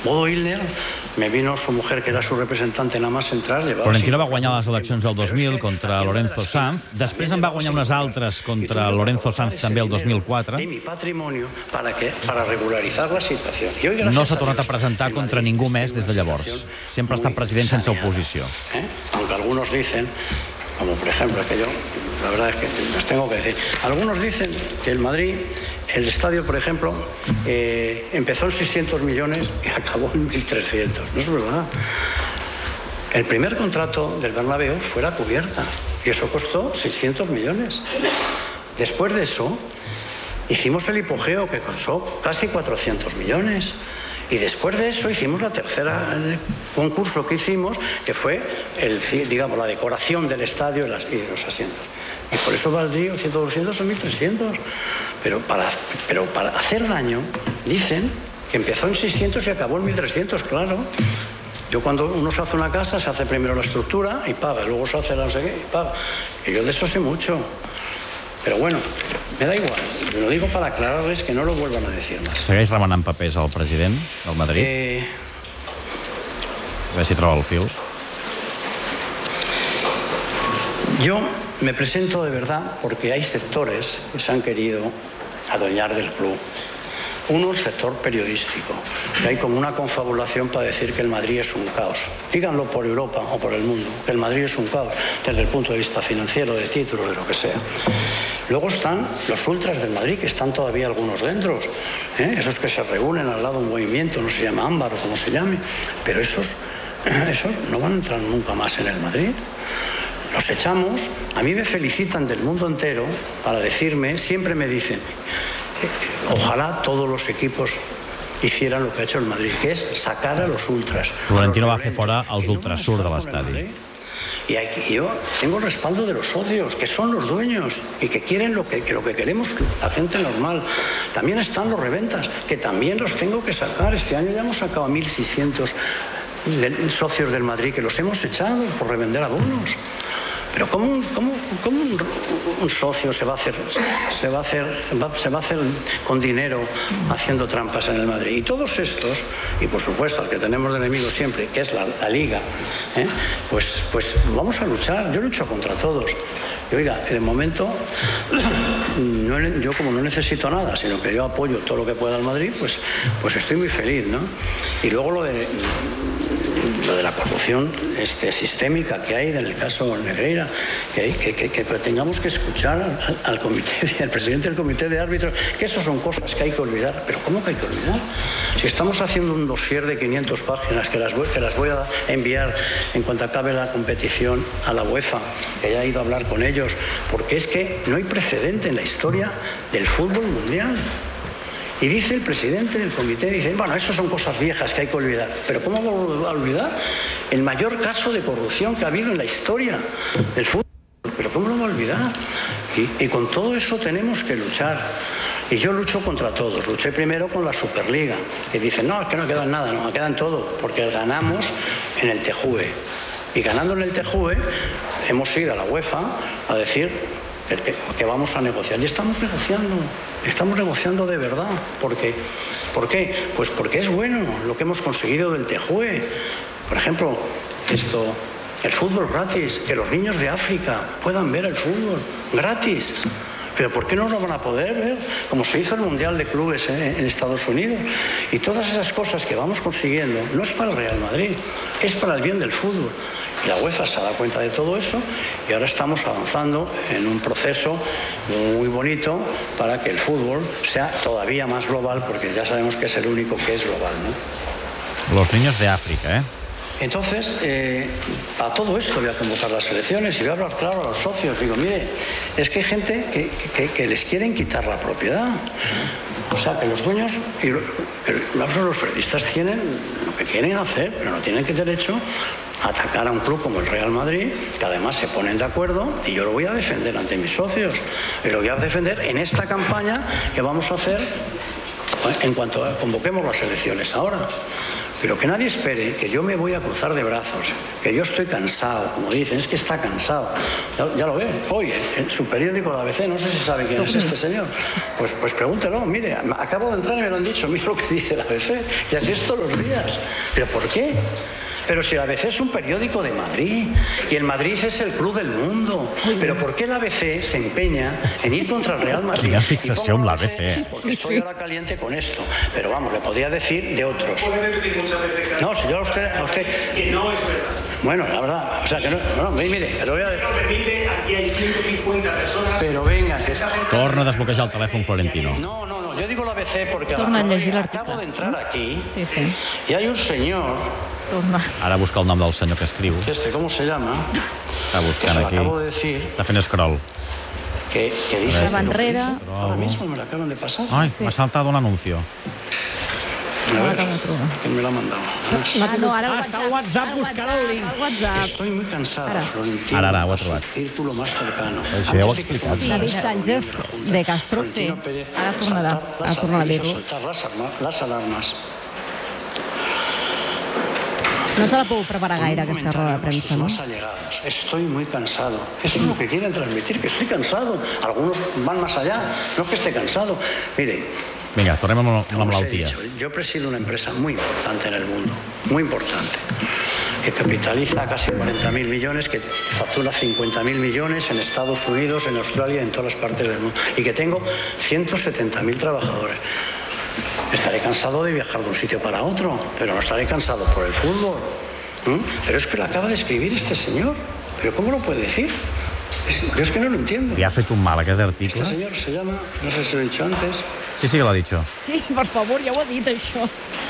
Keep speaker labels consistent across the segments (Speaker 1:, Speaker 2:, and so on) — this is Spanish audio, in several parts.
Speaker 1: Bodo Illner, me vino su mujer, que era su representante nada más entrar.
Speaker 2: Florentino va guanyar les eleccions del 2000 contra Lorenzo Sanz, després en va guanyar unes altres contra Lorenzo Sanz també el 2004.
Speaker 1: Para regularizar la situació.
Speaker 2: No s'ha tornat a presentar contra ningú més des de llavors. Sempre ha estat president sense oposició.
Speaker 1: Aunque algunos dicen, como por ejemplo, que yo, la verdad es que les tengo que decir, algunos dicen que el Madrid, el estadio, por ejemplo, empezó en 600 millones y acabó en 1.300. No es verdad. El primer contrato del Bernabéu fue la cubierta y eso costó 600 millones. Después de eso, hicimos el hipogeo, que costó casi 400 millones. Y después de eso hicimos la tercera concurso que hicimos, que fue digamos, la decoración del estadio y los asientos. Y por eso valdría 200 o 1.300. Pero para hacer daño, dicen que empezó en 600 y acabó en 1.300, claro. Yo cuando uno se hace una casa, se hace primero la estructura y paga, luego se hace la no sé qué y paga. Y yo de eso sé mucho. Però bueno, me da igual. Lo digo para aclararles que no lo vuelvan a decir más.
Speaker 2: Segueix remenant papers al president del Madrid? A veure si troba el fil.
Speaker 1: Yo me presento de verdad porque hay sectores que se han querido adueñar del club. Uno, el sector periodístico. Hay como una confabulación para decir que el Madrid es un caos. Díganlo por Europa o por el mundo, que el Madrid es un caos desde el punto de vista financiero, de títulos, de lo que sea. Luego están los ultras del Madrid, que están todavía algunos dentro, esos que se reúnen al lado de un movimiento, no se llama Ámbar o como se llame, pero esos no van a entrar nunca más en el Madrid. Los echamos, a mí me felicitan del mundo entero para decirme, siempre me dicen, ojalá todos los equipos hicieran lo que ha hecho el Madrid, que es sacar a los ultras.
Speaker 2: Florentino va fer fora els ultrasur de l'estadi.
Speaker 1: Y yo tengo el respaldo de los socios, que son los dueños y que quieren lo que queremos la gente normal. También están los reventas, que también los tengo que sacar. Este año ya hemos sacado a 1.600 socios del Madrid, que los hemos echado por revender abonos. Pero ¿cómo un socio se va a hacer con dinero haciendo trampas en el Madrid? Y todos estos, y por supuesto al que tenemos de enemigo siempre, que es la Liga, pues vamos a luchar. Yo lucho contra todos. Y oiga, de momento, yo como no necesito nada, sino que yo apoyo todo lo que pueda al Madrid, pues estoy muy feliz, ¿no? Y luego lo de la corrupción sistémica que hay en el caso Negreira, que tengamos que escuchar al presidente del comité de árbitros, que eso son cosas que hay que olvidar. Pero ¿cómo que hay que olvidar? Si estamos haciendo un dossier de 500 páginas que las voy a enviar en cuanto acabe la competición a la UEFA, que ya he ido a hablar con ellos, porque es que no hay precedente en la historia del fútbol mundial. Y dice el presidente del comité, dice, bueno, eso son cosas viejas que hay que olvidar. Pero ¿cómo va a olvidar el mayor caso de corrupción que ha habido en la historia del fútbol? ¿Pero cómo lo va a olvidar? Y con todo eso tenemos que luchar. Y yo lucho contra todos. Luché primero con la Superliga, que dicen, no, es que no queda nada, no, queda en todo, porque ganamos en el TJUE. Y ganando en el TJUE hemos ido a la UEFA a decir que vamos a negociar. Y estamos negociando de verdad. ¿Por qué? Pues porque es bueno lo que hemos conseguido del TJUE. Por ejemplo, el fútbol gratis, que los niños de África puedan ver el fútbol gratis. Pero ¿por qué no lo van a poder ver? Como se hizo el Mundial de Clubes en Estados Unidos. Y todas esas cosas que vamos consiguiendo no es para el Real Madrid, es para el bien del fútbol. Y la UEFA se ha dado cuenta de todo eso y ahora estamos avanzando en un proceso muy bonito para que el fútbol sea todavía más global, porque ya sabemos que es el único que es global, ¿no?
Speaker 2: Los niños de África, ¿eh?
Speaker 1: Entonces, para todo esto voy a convocar las elecciones y voy a hablar claro a los socios. Digo, mire, es que hay gente que les quieren quitar la propiedad. O sea, que los dueños y los periodistas tienen lo que quieren hacer, pero no tienen derecho a atacar a un club como el Real Madrid, que además se ponen de acuerdo, y yo lo voy a defender ante mis socios. Y lo voy a defender en esta campaña que vamos a hacer en cuanto convoquemos las elecciones ahora. Pero que nadie espere que yo me voy a cruzar de brazos, que yo estoy cansado, como dicen, es que está cansado. Ya lo ve, hoy en su periódico, la ABC, no sé si sabe quién es este señor. Pues pregúntelo, mire, acabo de entrar y me lo han dicho, mira lo que dice la ABC, y así es todos los días. ¿Pero por qué? Pero si la ABC es un periódico de Madrid y el Madrid es el club del mundo, pero ¿por qué la ABC se empeña en ir contra el Real Madrid?
Speaker 2: Quina fixació amb la ABC.
Speaker 1: Porque estoy ahora caliente con esto, pero vamos, le podía decir de otros.
Speaker 3: Puede repetir muchas veces
Speaker 1: No, si yo a usted...
Speaker 3: que no es verdad.
Speaker 1: Bueno, la verdad, o sea que no, mire, pero voy a...
Speaker 3: Pero repite, aquí hay 150 personas...
Speaker 1: Pero venga, que está...
Speaker 2: Torna a desbloquejar el telèfon, Florentino.
Speaker 1: No, yo digo la ABC porque
Speaker 4: Torna a llegir l'article.
Speaker 1: acabo de entrar aquí
Speaker 4: Sí, sí.
Speaker 1: y hay un señor,
Speaker 4: Torna.
Speaker 2: Ara busca el nom del senyor que escriu.
Speaker 1: ¿cómo se llama?
Speaker 2: Està
Speaker 1: Que
Speaker 2: buscant
Speaker 1: se lo
Speaker 2: aquí.
Speaker 1: acabo de decir,
Speaker 2: Està fent scroll.
Speaker 1: que dice...
Speaker 4: Estaba enrere.
Speaker 1: Ahora mismo me lo acaban de pasar.
Speaker 2: Ai, m'ha saltat un anuncio.
Speaker 1: A ver,
Speaker 4: Acabo de trobar.
Speaker 1: ¿quién me lo ha mandado?
Speaker 4: No, ara
Speaker 2: està al WhatsApp buscant el link.
Speaker 4: Al WhatsApp.
Speaker 1: Estoy muy cansado,
Speaker 4: Ara.
Speaker 1: Florentino.
Speaker 2: Ara, ho ha
Speaker 1: a su
Speaker 2: trobat.
Speaker 1: círculo más cercano.
Speaker 5: Això ja ho ha explicat.
Speaker 4: Sí,
Speaker 6: David Sánchez de Castro.
Speaker 4: Sí, ara tornarà a dir-ho.
Speaker 1: Saltar las alarmas.
Speaker 6: No se la puedo preparar gaire, aquesta roda de premsa, no?
Speaker 1: Más allegados. Estoy muy cansado. Eso es lo que quieren transmitir, que estoy cansado. Algunos van más allá. No es que esté cansado. Mire,
Speaker 2: Vinga, tornem amb la
Speaker 1: como os he
Speaker 2: malaltia.
Speaker 1: dicho, yo presido una empresa muy importante en el mundo. Muy importante. Que capitaliza casi 40.000 millones, que factura 50.000 millones en Estados Unidos, en Australia y en todas las partes del mundo. Y que tengo 170.000 trabajadores. Estaré cansado de viajar de un sitio para otro, pero no estaré cansado por el fútbol. Pero es que lo acaba de escribir este señor. ¿Pero cómo lo puede decir? Yo es que no lo entiendo.
Speaker 2: Li ha fet un mal aquest article?
Speaker 1: Este señor se llama, no sé si lo he dicho antes,
Speaker 2: Sí, que l'ha dicho.
Speaker 4: Sí, per favor, ja ho ha dit, això.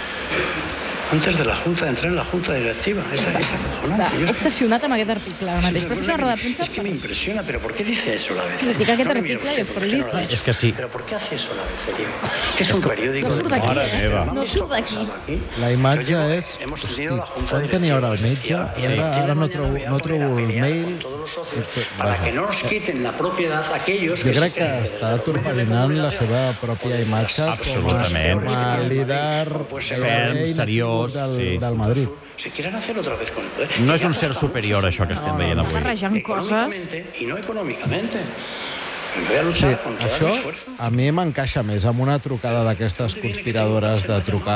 Speaker 1: antes de la Junta, entré en la Junta Directiva. Es
Speaker 4: Està
Speaker 1: acojonante. Yo es que-
Speaker 4: obsessionat amb aquest article ara mateix. Però ha fet una roda de premsa...
Speaker 1: Es que me impresiona, pero ¿por qué dice eso la ABC?
Speaker 4: Critica aquest
Speaker 1: No me mire
Speaker 4: article
Speaker 1: usted,
Speaker 4: i és
Speaker 1: porque usted no lo ha
Speaker 4: periodista.
Speaker 1: dicho.
Speaker 2: És que sí.
Speaker 1: Pero ¿por qué hace eso la ABC, tío? Que es un periódico...
Speaker 4: No surt d'aquí,
Speaker 2: Mare meva.
Speaker 4: No surt d'aquí.
Speaker 5: La imatge
Speaker 1: Pero
Speaker 5: és...
Speaker 1: hemos
Speaker 5: Hosti,
Speaker 1: tenido la Junta
Speaker 5: quan tenia hora el metge?
Speaker 1: Directiva,
Speaker 5: I ara no trobo
Speaker 1: mañana me voy a poner a
Speaker 5: el
Speaker 1: pelear
Speaker 5: mail.
Speaker 1: con todos los socios para que no nos quiten la propiedad a aquellos
Speaker 5: Jo
Speaker 1: que
Speaker 5: crec
Speaker 1: sí
Speaker 5: que està torpedinant la seva pròpia imatge
Speaker 2: Absolutament.
Speaker 5: com a líder
Speaker 2: Ferm, seriós, sí.
Speaker 5: del Madrid.
Speaker 1: se quieran hacer otra vez con el poder.
Speaker 2: No
Speaker 1: Y
Speaker 2: és
Speaker 1: ya
Speaker 2: un ser
Speaker 1: apostamos
Speaker 2: superior, això que estem veient avui.
Speaker 4: Barrejant coses...
Speaker 1: económicamente y no económicamente. Voy a
Speaker 5: Sí,
Speaker 1: luchar con todo
Speaker 5: això
Speaker 1: mi esfuerzo.
Speaker 5: a mi m'encaixa més amb una trucada d'aquestes conspiradores de trucar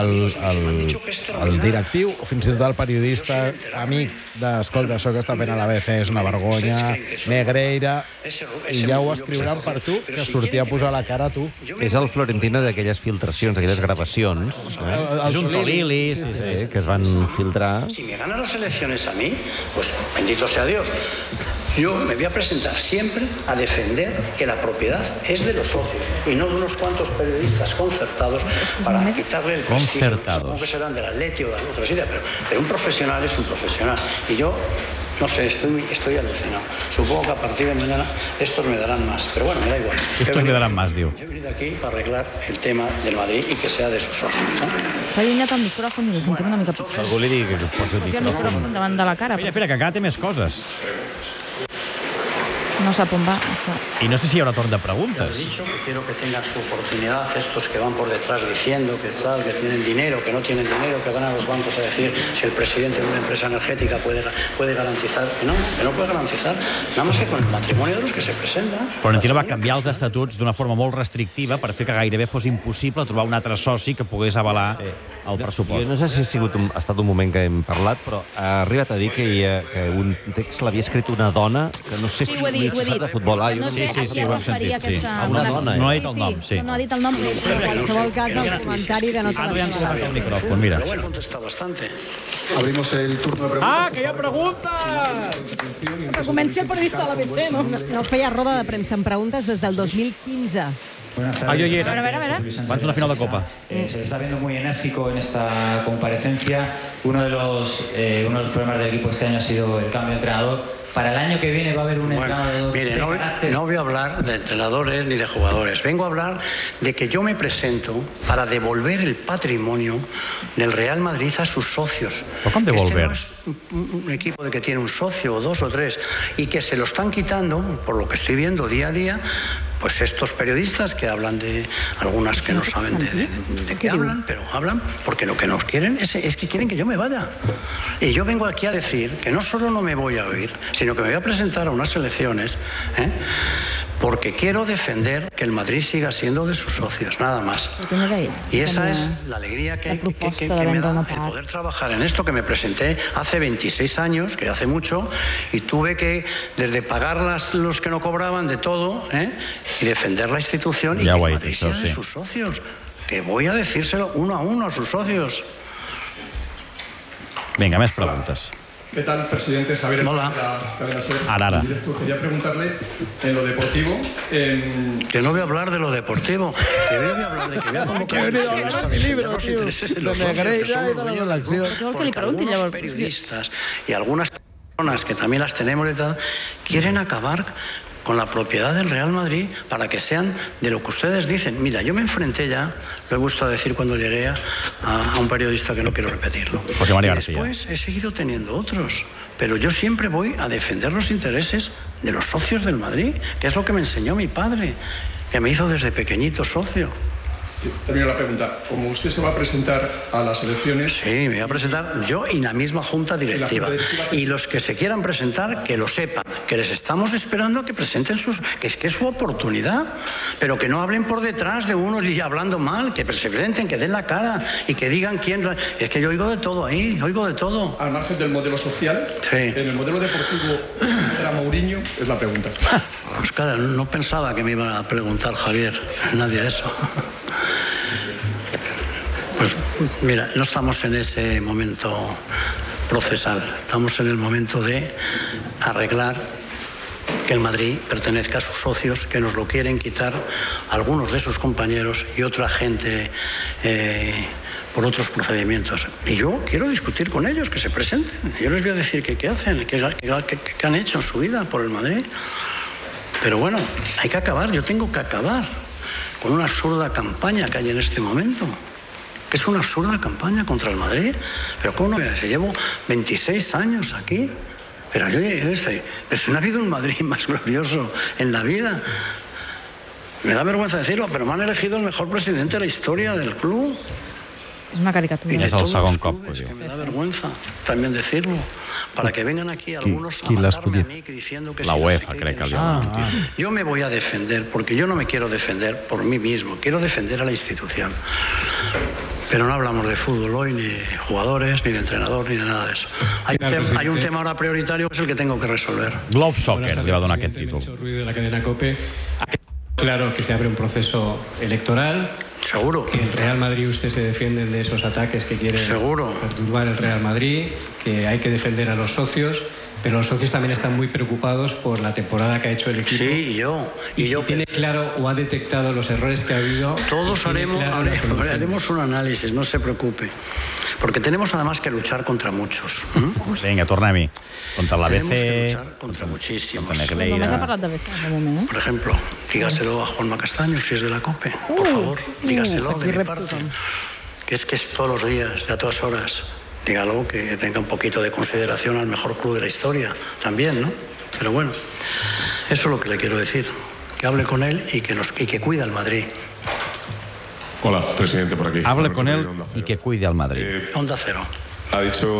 Speaker 5: al directiu o fins i tot al periodista amic d'escolta, això que està fent a l'ABC és una vergonya, Negreira, i ja ho escriuran per tu, que sortia a posar la cara a tu.
Speaker 7: És el Florentino d'aquelles filtracions, d'aquelles gravacions,
Speaker 2: És un Tolili, sí, sí.
Speaker 7: que es van filtrar.
Speaker 1: Si me ganan las elecciones a mí, pues bendito sea Dios. Yo me voy a presentar siempre a defender que la propiedad es de los socios y no de unos cuantos periodistas concertados para quitarle el prestigio.
Speaker 2: Concertados.
Speaker 1: Supongo que serán del Atleti o de otra sitio, pero un profesional es un profesional. Y yo, no sé, estoy alucinado. Supongo que a partir de mañana estos me darán más. Pero bueno, me da igual.
Speaker 2: Estos me darán más, diu.
Speaker 1: Yo he venido aquí para arreglar el tema del Madrid y que sea de sus socios, ¿no?
Speaker 4: S'ha allunyat el micròfon i el sentim una mica pitjor.
Speaker 7: Algú li digui que posi el
Speaker 4: Posi el
Speaker 7: micròfon.
Speaker 4: micròfon davant de la cara.
Speaker 2: Espera, que encara té més coses.
Speaker 4: No sap on va. Això.
Speaker 2: I no sé si hi haurà torn de
Speaker 1: Ya he
Speaker 2: preguntes.
Speaker 1: dicho que quiero que tengan su oportunidad estos que van por detrás diciendo que tal, que tienen dinero, que no tienen dinero, que van a los bancos a decir si el presidente de una empresa energética puede garantizar, que no puede garantizar, nada más que con el matrimonio de los que se presentan.
Speaker 2: Florentino va canviar els estatuts d'una forma molt restrictiva per fer que gairebé fos impossible trobar un altre soci que pogués avalar el
Speaker 7: Jo
Speaker 2: pressupost.
Speaker 7: no sé si ha estat un moment que hem parlat, però ha arribat a dir que un text l'havia escrit una dona, que no sé si
Speaker 4: ho he dit.
Speaker 7: de futbol. Ah, jo
Speaker 4: No sé
Speaker 2: sí,
Speaker 4: a qui
Speaker 2: ho hem
Speaker 4: referia
Speaker 2: sentit, sí.
Speaker 4: aquesta...
Speaker 7: A una dona,
Speaker 2: No ha dit el nom, sí.
Speaker 4: No ha dit el nom, però...
Speaker 6: En qualsevol cas, el comentari de nota
Speaker 2: Ara ja ens
Speaker 6: de
Speaker 2: ha el micròfon, mira.
Speaker 1: Pero bueno, contesta bastante.
Speaker 8: Abrimos el turno de preguntas.
Speaker 2: Ah, que hi ha preguntes!
Speaker 4: Que comenci el periodista de l'ABC, no?
Speaker 6: No feia roda de premsa amb preguntes des del 2015.
Speaker 9: Buenas
Speaker 2: Ah, jo hi
Speaker 9: tardes.
Speaker 2: era.
Speaker 4: A ver.
Speaker 2: Abans d'una final de Copa.
Speaker 9: Se le está viendo muy enérgico en esta comparecencia. Uno de los problemas del equipo este año ha sido el cambio de entrenador. Para el año que viene va a haber un
Speaker 1: Bueno,
Speaker 9: entrenador
Speaker 1: mire,
Speaker 9: de carácter.
Speaker 1: no voy a hablar de entrenadores ni de jugadores. Vengo a hablar de que yo me presento para devolver el patrimonio del Real Madrid a sus socios.
Speaker 2: ¿Pero cómo devolver?
Speaker 1: Este no es un equipo de que tiene un socio o dos o tres y que se lo están quitando, por lo que estoy viendo día a día, pues estos periodistas que hablan de algunas que no saben de qué hablan, pero hablan porque lo que nos quieren es que quieren que yo me vaya. Y yo vengo aquí a decir que no solo no me voy a oír, sino que me voy a presentar a unas elecciones, porque quiero defender que el Madrid siga siendo de sus socios, nada más. Y esa es la alegría que me da el poder trabajar en esto, que me presenté hace 26 años, que hace mucho, y tuve que, desde pagar los que no cobraban, de todo, y defender la institución, y que Madrid sea de sus socios. Que voy a decírselo uno a uno a sus socios.
Speaker 2: Vinga, més preguntes.
Speaker 8: ¿Qué tal, presidente? Javier.
Speaker 1: Hola.
Speaker 2: Ara.
Speaker 8: Quería preguntarle en lo deportivo.
Speaker 1: Que no voy a hablar de lo deportivo, que voy a hablar de que voy a convocar los intereses de los socios, que son los dueños del club, porque algunos periodistas y algunas personas que también las tenemos y tal, quieren acabar con la propiedad del Real Madrid para que sean de lo que ustedes dicen. Mira, yo me enfrenté ya, lo he gustado decir cuando llegué a un periodista que no quiero repetirlo.
Speaker 2: José María García.
Speaker 1: Después he seguido teniendo otros, pero yo siempre voy a defender los intereses de los socios del Madrid, que es lo que me enseñó mi padre, que me hizo desde pequeñito socio.
Speaker 8: Termino la pregunta. Como usted se va a presentar a las elecciones...
Speaker 1: Sí, me voy a presentar yo y la misma junta directiva. Y los que se quieran presentar, que lo sepan, que les estamos esperando a que presenten que es su oportunidad, pero que no hablen por detrás de uno y hablando mal, que se presenten, que den la cara y que digan quién... Es que yo oigo de todo ahí, oigo de todo.
Speaker 8: Al margen del modelo social,
Speaker 1: sí.
Speaker 8: En el modelo deportivo era Mourinho, es la pregunta.
Speaker 1: Pues claro, no pensaba que me iba a preguntar, Javier, nadie eso. Pues mira, no estamos en ese momento procesal, estamos en el momento de arreglar que el Madrid pertenezca a sus socios, que nos lo quieren quitar algunos de sus compañeros y otra gente por otros procedimientos. Y yo quiero discutir con ellos, que se presenten. Yo les voy a decir qué hacen, qué han hecho en su vida por el Madrid. Pero bueno, hay que acabar, yo tengo que acabar con una absurda campaña que hay en este momento. Que es una absurda campaña contra el Madrid. Pero ¿cómo no? Llevo 26 años aquí. Pero pero si no ha habido un Madrid más glorioso en la vida. Me da vergüenza decirlo, pero me han elegido el mejor presidente de la historia del club.
Speaker 6: És una caricatura.
Speaker 2: És el segon cop.
Speaker 1: Me da vergüenza también decirlo. Para que vengan aquí algunos a matarme a mí diciendo que
Speaker 2: la UEFA, crec que
Speaker 1: yo me voy a defender, porque yo no me quiero defender por mí mismo, quiero defender a la institución. Pero no hablamos de fútbol hoy, ni de jugadores, ni de entrenador, ni de nada de eso. Hay un tema ahora prioritario que es el que tengo que resolver.
Speaker 2: Globe Soccer li va donar aquest títol.
Speaker 10: Mucho ruido de la cadena COPE. Claro que se abre un proceso electoral.
Speaker 1: Seguro.
Speaker 10: Que el Real Madrid, usted se defienden de esos ataques que quieren perturbar el Real Madrid, que hay que defender a los socios, pero los socios también están muy preocupados por la temporada que ha hecho el equipo.
Speaker 1: Sí, y yo.
Speaker 10: Y si tiene claro o ha detectado los errores que ha habido...
Speaker 1: Todos haremos un análisis, no se preocupe. Porque tenemos además que luchar contra muchos.
Speaker 2: Vinga, tornem-hi. Contra la
Speaker 1: Tenemos que
Speaker 2: BC,
Speaker 1: luchar contra muchísimos.
Speaker 2: contra
Speaker 6: Només ha
Speaker 2: Negreira...
Speaker 6: parlat de BC, de moment,
Speaker 1: Por ejemplo, dígaselo a Juanma Castaño, si es de la COPE. Por favor, dígaselo de mi parte. Que es todos los días y a todas horas. Dígalo, que tenga un poquito de consideración al mejor club de la historia también, ¿no? Pero bueno, eso es lo que le quiero decir. Que hable con él y que cuida al Madrid.
Speaker 11: Hola, presidente, por aquí.
Speaker 2: Hable con él y que cuide al Madrid.
Speaker 1: Onda Cero.
Speaker 11: Ha dicho...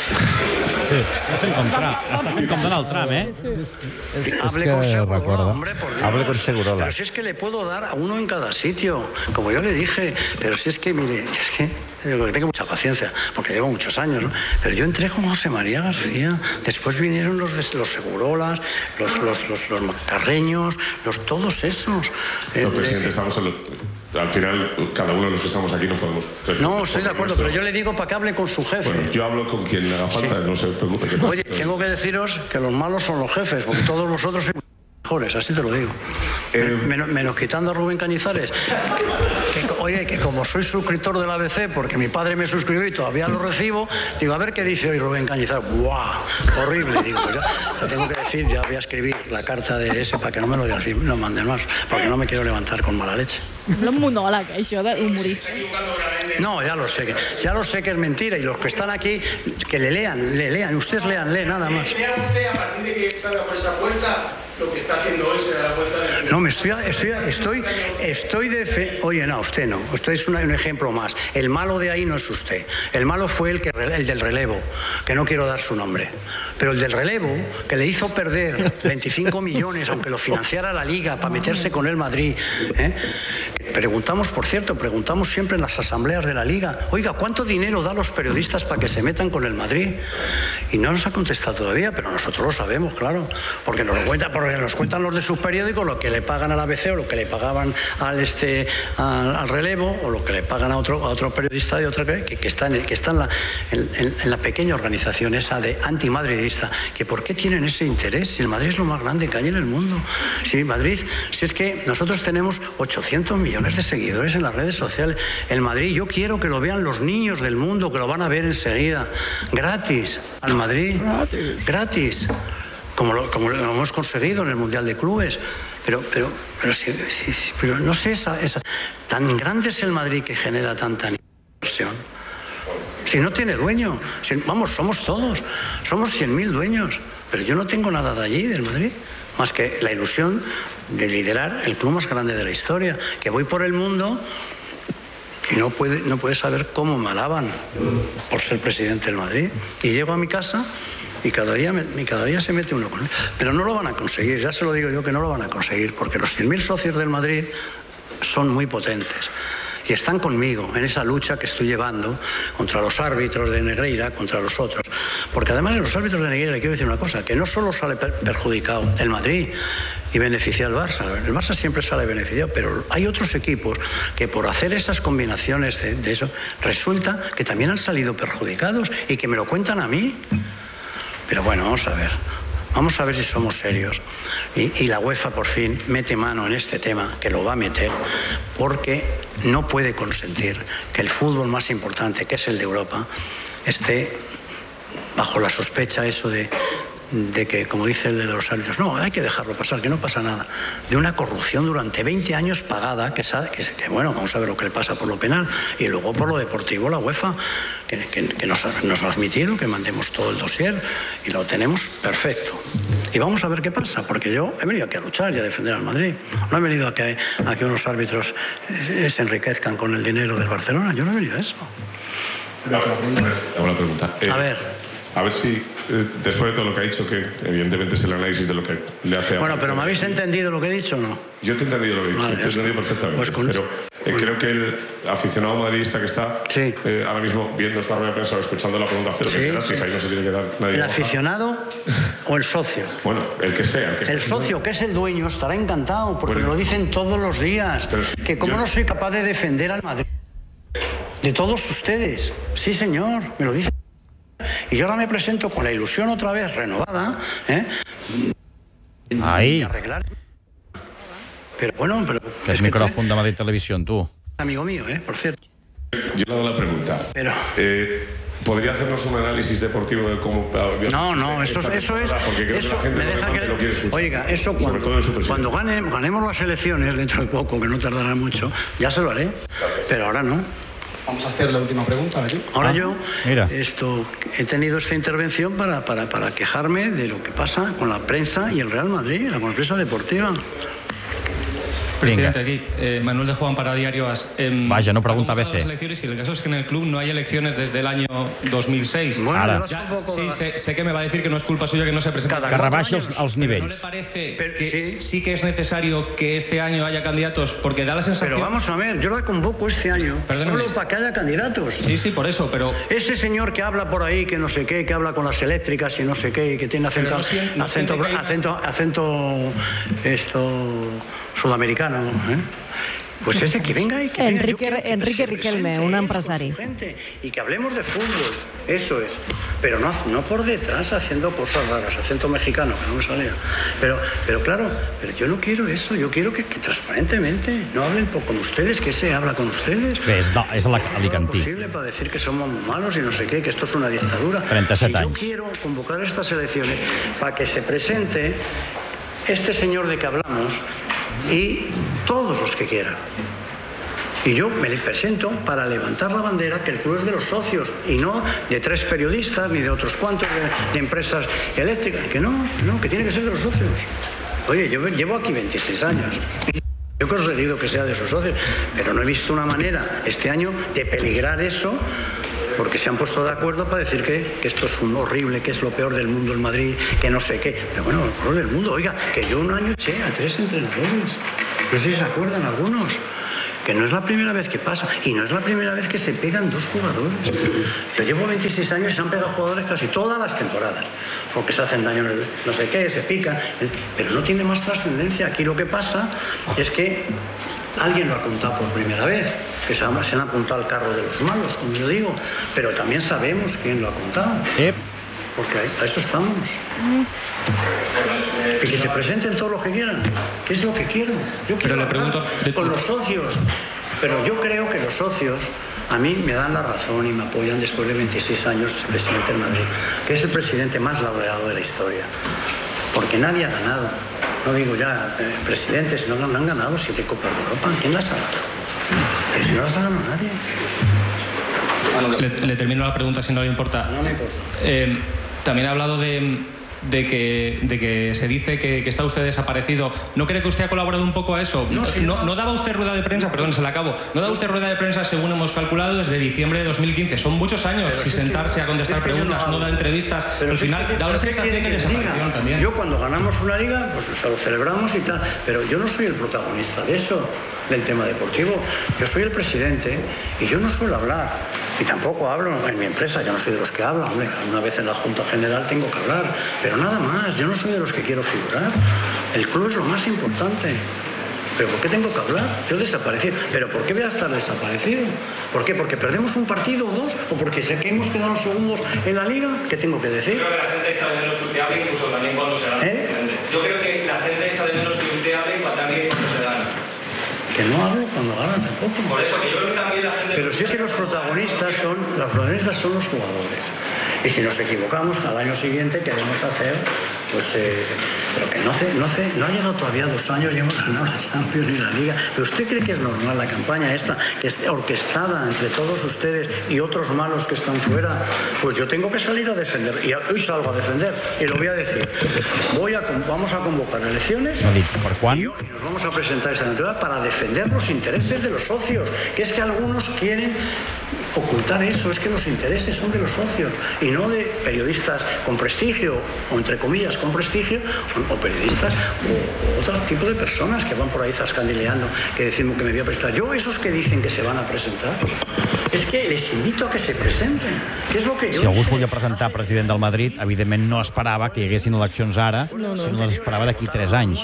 Speaker 2: Està fent com Donald Trump, ¿eh?
Speaker 1: Hable con Segurola, hombre,
Speaker 7: Hable con Segurola.
Speaker 1: Pero si es que le puedo dar a uno en cada sitio, como yo le dije. Pero si es que, mire, tengo mucha paciencia, porque llevo muchos años, ¿no? Pero yo entré con José María García, después vinieron los Segurolas, los Macarreños, todos esos.
Speaker 11: No, presidente, estamos al final, cada uno de los que estamos aquí no podemos...
Speaker 1: No, estoy de acuerdo, pero yo le digo para que hable con su jefe.
Speaker 11: Bueno, yo hablo con quien le haga falta, no se preocupe.
Speaker 1: Oye, tengo que deciros que los malos son los jefes, porque todos vosotros sois mejores, así te lo digo. Menos quitando a Rubén Cañizares. Oye, que como soy suscriptor del ABC, porque mi padre me suscribió y todavía lo recibo, digo, a ver qué dice hoy Rubén Cañizares. ¡Buah! Horrible. Digo, pues ya te tengo que decir, ya voy a escribir la carta de ese para que no me lo manden más, porque no me quiero levantar con mala leche.
Speaker 4: Sembla un monòleg, això, d'humorista.
Speaker 1: No, ya lo sé que es mentira, y los que están aquí, que le lean, ustedes lean, nada más.
Speaker 3: Lea usted, a partir de que salga por esa puerta, lo que está haciendo hoy se da la vuelta de...
Speaker 1: No, Oye, no, usted no. Usted es un ejemplo más. El malo de ahí no es usted. El malo fue el del relevo, que no quiero dar su nombre. Pero el del relevo, que le hizo perder 25 millones, aunque lo financiara la Liga, para meterse con el Madrid. Preguntamos siempre en las asambleas de la Liga, oiga, ¿cuánto dinero da a los periodistas para que se metan con el Madrid? Y no nos ha contestado todavía, pero nosotros lo sabemos, claro, porque nos cuentan los de sus periódicos, lo que le pagan al ABC o lo que le pagaban al relevo o lo que le pagan a otro periodista de otra que está en la pequeña organización esa de antimadridista. Que ¿por qué tienen ese interés? Si el Madrid es lo más grande que hay en el mundo. Si es que nosotros tenemos 800 millones de seguidores en las redes sociales. El Madrid, yo quiero que lo vean los niños del mundo, que lo van a ver enseguida. Gratis, al Madrid. Gratis. Como lo hemos conseguido en el Mundial de Clubes. Pero no sé, tan grande es el Madrid que genera tanta inversión. Si no tiene dueño, somos todos, somos 100.000 dueños, pero yo no tengo nada de allí, del Madrid, más que la ilusión de liderar el club más grande de la historia, que voy por el mundo y no puede saber cómo me alaban por ser presidente del Madrid. Y llego a mi casa y cada día se mete uno con él. Pero no lo van a conseguir, ya se lo digo yo que no lo van a conseguir, porque los 100.000 socios del Madrid son muy potentes. Y están conmigo en esa lucha que estoy llevando contra los árbitros de Negreira, contra los otros. Porque además de los árbitros de Negreira, le quiero decir una cosa, que no solo sale perjudicado el Madrid y beneficia al Barça. El Barça siempre sale beneficiado, pero hay otros equipos que por hacer esas combinaciones de eso, resulta que también han salido perjudicados y que me lo cuentan a mí. Pero bueno, vamos a ver si somos serios. Y la UEFA por fin mete mano en este tema, que lo va a meter, porque no puede consentir que el fútbol más importante, que es el de Europa, esté bajo la sospecha de que, como dice el de los árbitros, no, hay que dejarlo pasar, que no pasa nada, de una corrupción durante 20 años pagada, que bueno, vamos a ver lo que le pasa por lo penal, y luego por lo deportivo la UEFA, que nos ha admitido que mandemos todo el dossier, y lo tenemos perfecto. Y vamos a ver qué pasa, porque yo he venido aquí a luchar y a defender al Madrid. No he venido a que unos árbitros se enriquezcan con el dinero del Barcelona, yo no he venido a eso.
Speaker 11: Hago la pregunta. A ver si, después de todo lo que ha dicho, que evidentemente es el análisis de lo que le hace a...
Speaker 1: Bueno, pero ¿me habéis entendido lo que he dicho o no?
Speaker 11: Yo te he entendido lo que he dicho, te he entendido perfectamente. Pero creo que el aficionado madridista que está ahora mismo viendo esta rueda de prensa o escuchando la pregunta cero, que será, que ahí no se tiene que dar nadie.
Speaker 1: ¿El aficionado o el socio?
Speaker 11: Bueno, el que sea.
Speaker 1: El socio, que es el dueño, estará encantado, porque me lo dicen todos los días, que como no soy capaz de defender al Madrid. De todos ustedes. Sí, señor, me lo dicen. Y yo ahora me presento con la ilusión otra vez renovada,
Speaker 2: Ahí.
Speaker 1: De arreglar. Pero bueno,
Speaker 2: que es micrófono de Madrid Televisión, tú.
Speaker 1: Amigo mío, por cierto.
Speaker 11: Yo le hago la pregunta.
Speaker 1: Pero...
Speaker 11: ¿podría hacernos un análisis deportivo de cómo...
Speaker 1: No, eso es...
Speaker 11: Porque creo que la gente lo quiere escuchar.
Speaker 1: Oiga, eso cuando ganemos las elecciones, dentro de poco, que no tardará mucho, ya se lo haré, pero ahora no.
Speaker 12: Vamos a hacer la última pregunta.
Speaker 1: Ahora yo he tenido esta intervención para quejarme de lo que pasa con la prensa y el Real Madrid, con la prensa deportiva.
Speaker 13: Presidente, aquí, Manuel de Juan para Diario AS.
Speaker 2: Vaya, no pregunta a veces.
Speaker 13: Las elecciones, y el caso es que en el club no hay elecciones desde el año 2006.
Speaker 1: Bueno,
Speaker 13: sé que me va a decir que no es culpa suya que no se presenta.
Speaker 2: Que rebaixi els nivells.
Speaker 13: ¿No le parece que sí que es necesario que este año haya candidatos? Porque da la sensación...
Speaker 1: Pero vamos a ver, yo la convoco este año solo para que haya candidatos.
Speaker 13: Sí, por eso, pero...
Speaker 1: Ese señor que habla por ahí, que no sé qué, que habla con las eléctricas y no sé qué, y que tiene acento sudamericano, pues ese que venga y que
Speaker 6: Enrique Riquelme, un empresari.
Speaker 1: Y que hablemos de fútbol, eso es. Pero no por detrás haciendo cosas raras, acento mexicano, que no me salía. Pero claro, yo no quiero eso, yo quiero que transparentemente no hablen con ustedes, que se habla con ustedes.
Speaker 2: És l'alicantí.
Speaker 1: Es posible para decir que somos malos y no sé qué, que esto es una dictadura.
Speaker 2: 37
Speaker 1: anys. Yo quiero convocar estas elecciones para que se presente este señor de que hablamos y todos los que quieran. Y yo me presento para levantar la bandera que el club es de los socios y no de 3 periodistas ni de otros cuantos de empresas eléctricas. Que no, que tiene que ser de los socios. Oye, yo llevo aquí 26 años. Yo he conseguido que sea de sus socios, pero no he visto una manera este año de peligrar eso, porque se han puesto de acuerdo para decir que esto es un horrible, que es lo peor del mundo el Madrid, que no sé qué. Pero bueno, lo peor del mundo, oiga, que yo un año eché a 3 entrenadores. No sé si se acuerdan algunos. Que no es la primera vez que pasa, y no es la primera vez que se pegan 2 jugadores. Yo llevo 26 años y se han pegado jugadores casi todas las temporadas, porque se hacen daño, no sé qué, se pican, pero no tiene más trascendencia. Aquí lo que pasa es que alguien lo ha apuntado por primera vez, que se han apuntado al carro de los malos, como yo digo, pero también sabemos quién lo ha apuntado. Porque a eso estamos. Y que se presenten todos los que quieran, que es lo que quiero. Yo quiero, pero le pregunto con los socios, pero yo creo que los socios a mí me dan la razón y me apoyan después de 26 años el presidente del Madrid, que es el presidente más laureado de la historia, porque nadie ha ganado, no digo ya presidentes, no han ganado 7 Copas de Europa. ¿Quién las ha ganado? Pero si no las ha ganado nadie.
Speaker 13: Le termino la pregunta si no le importa.
Speaker 1: No me importa.
Speaker 13: También ha hablado de que se dice que está usted desaparecido. ¿No cree que usted ha colaborado un poco a eso? No daba usted rueda de prensa, perdón, se la acabo. No daba usted rueda de prensa, según hemos calculado, desde diciembre de 2015. Son muchos años sin sentarse a contestar preguntas, no da entrevistas. Pero al final da una sensación de desaparición también.
Speaker 1: Yo cuando ganamos una liga, pues lo celebramos y tal, pero yo no soy el protagonista de eso, del tema deportivo. Yo soy el presidente y yo no suelo hablar. Y tampoco hablo en mi empresa, yo no soy de los que hablan, hombre, una vez en la Junta General tengo que hablar, pero nada más, yo no soy de los que quiero figurar. El club es lo más importante. ¿Pero por qué tengo que hablar? Yo desaparecido. ¿Pero por qué voy a estar desaparecido? ¿Por qué? ¿Porque perdemos un partido o 2? ¿O porque sé que hemos quedado segundos en la Liga? ¿Qué tengo que decir?
Speaker 13: Yo creo que la gente echa de menos que usted hable, incluso también cuando se gana. Yo creo que la gente echa de menos que usted hable y también cuando se gana.
Speaker 1: Que no hablo cuando ganan tampoco.
Speaker 13: Por eso, que yo creo que también la gente...
Speaker 1: Pero sí es que los protagonistas son los jugadores. Y si nos equivocamos, al año siguiente queremos hacer, pues, pero que no ha llegado todavía 2 años y hemos ganado la Champions y la Liga. ¿Pero usted cree que es normal la campaña esta, que es orquestada entre todos ustedes y otros malos que están fuera? Pues yo tengo que salir a defender, y hoy salgo a defender, y lo voy a decir. Vamos a convocar elecciones y nos vamos a presentar esta temporada para defender los intereses de los socios, que es que algunos quieren ocultar eso, es que los intereses son de los socios y no de periodistas con prestigio, o entre comillas con prestigio, o periodistas o otro tipo de personas que van por ahí zascandileando, que decimos que me voy a presentar. Yo, esos que dicen que se van a presentar, és que les invito a que se presenten, que és el que jo...
Speaker 2: Si algú es volia presentar president del Madrid, evidentment no esperava que hi haguessin eleccions ara, sinó les esperava d'aquí 3 anys.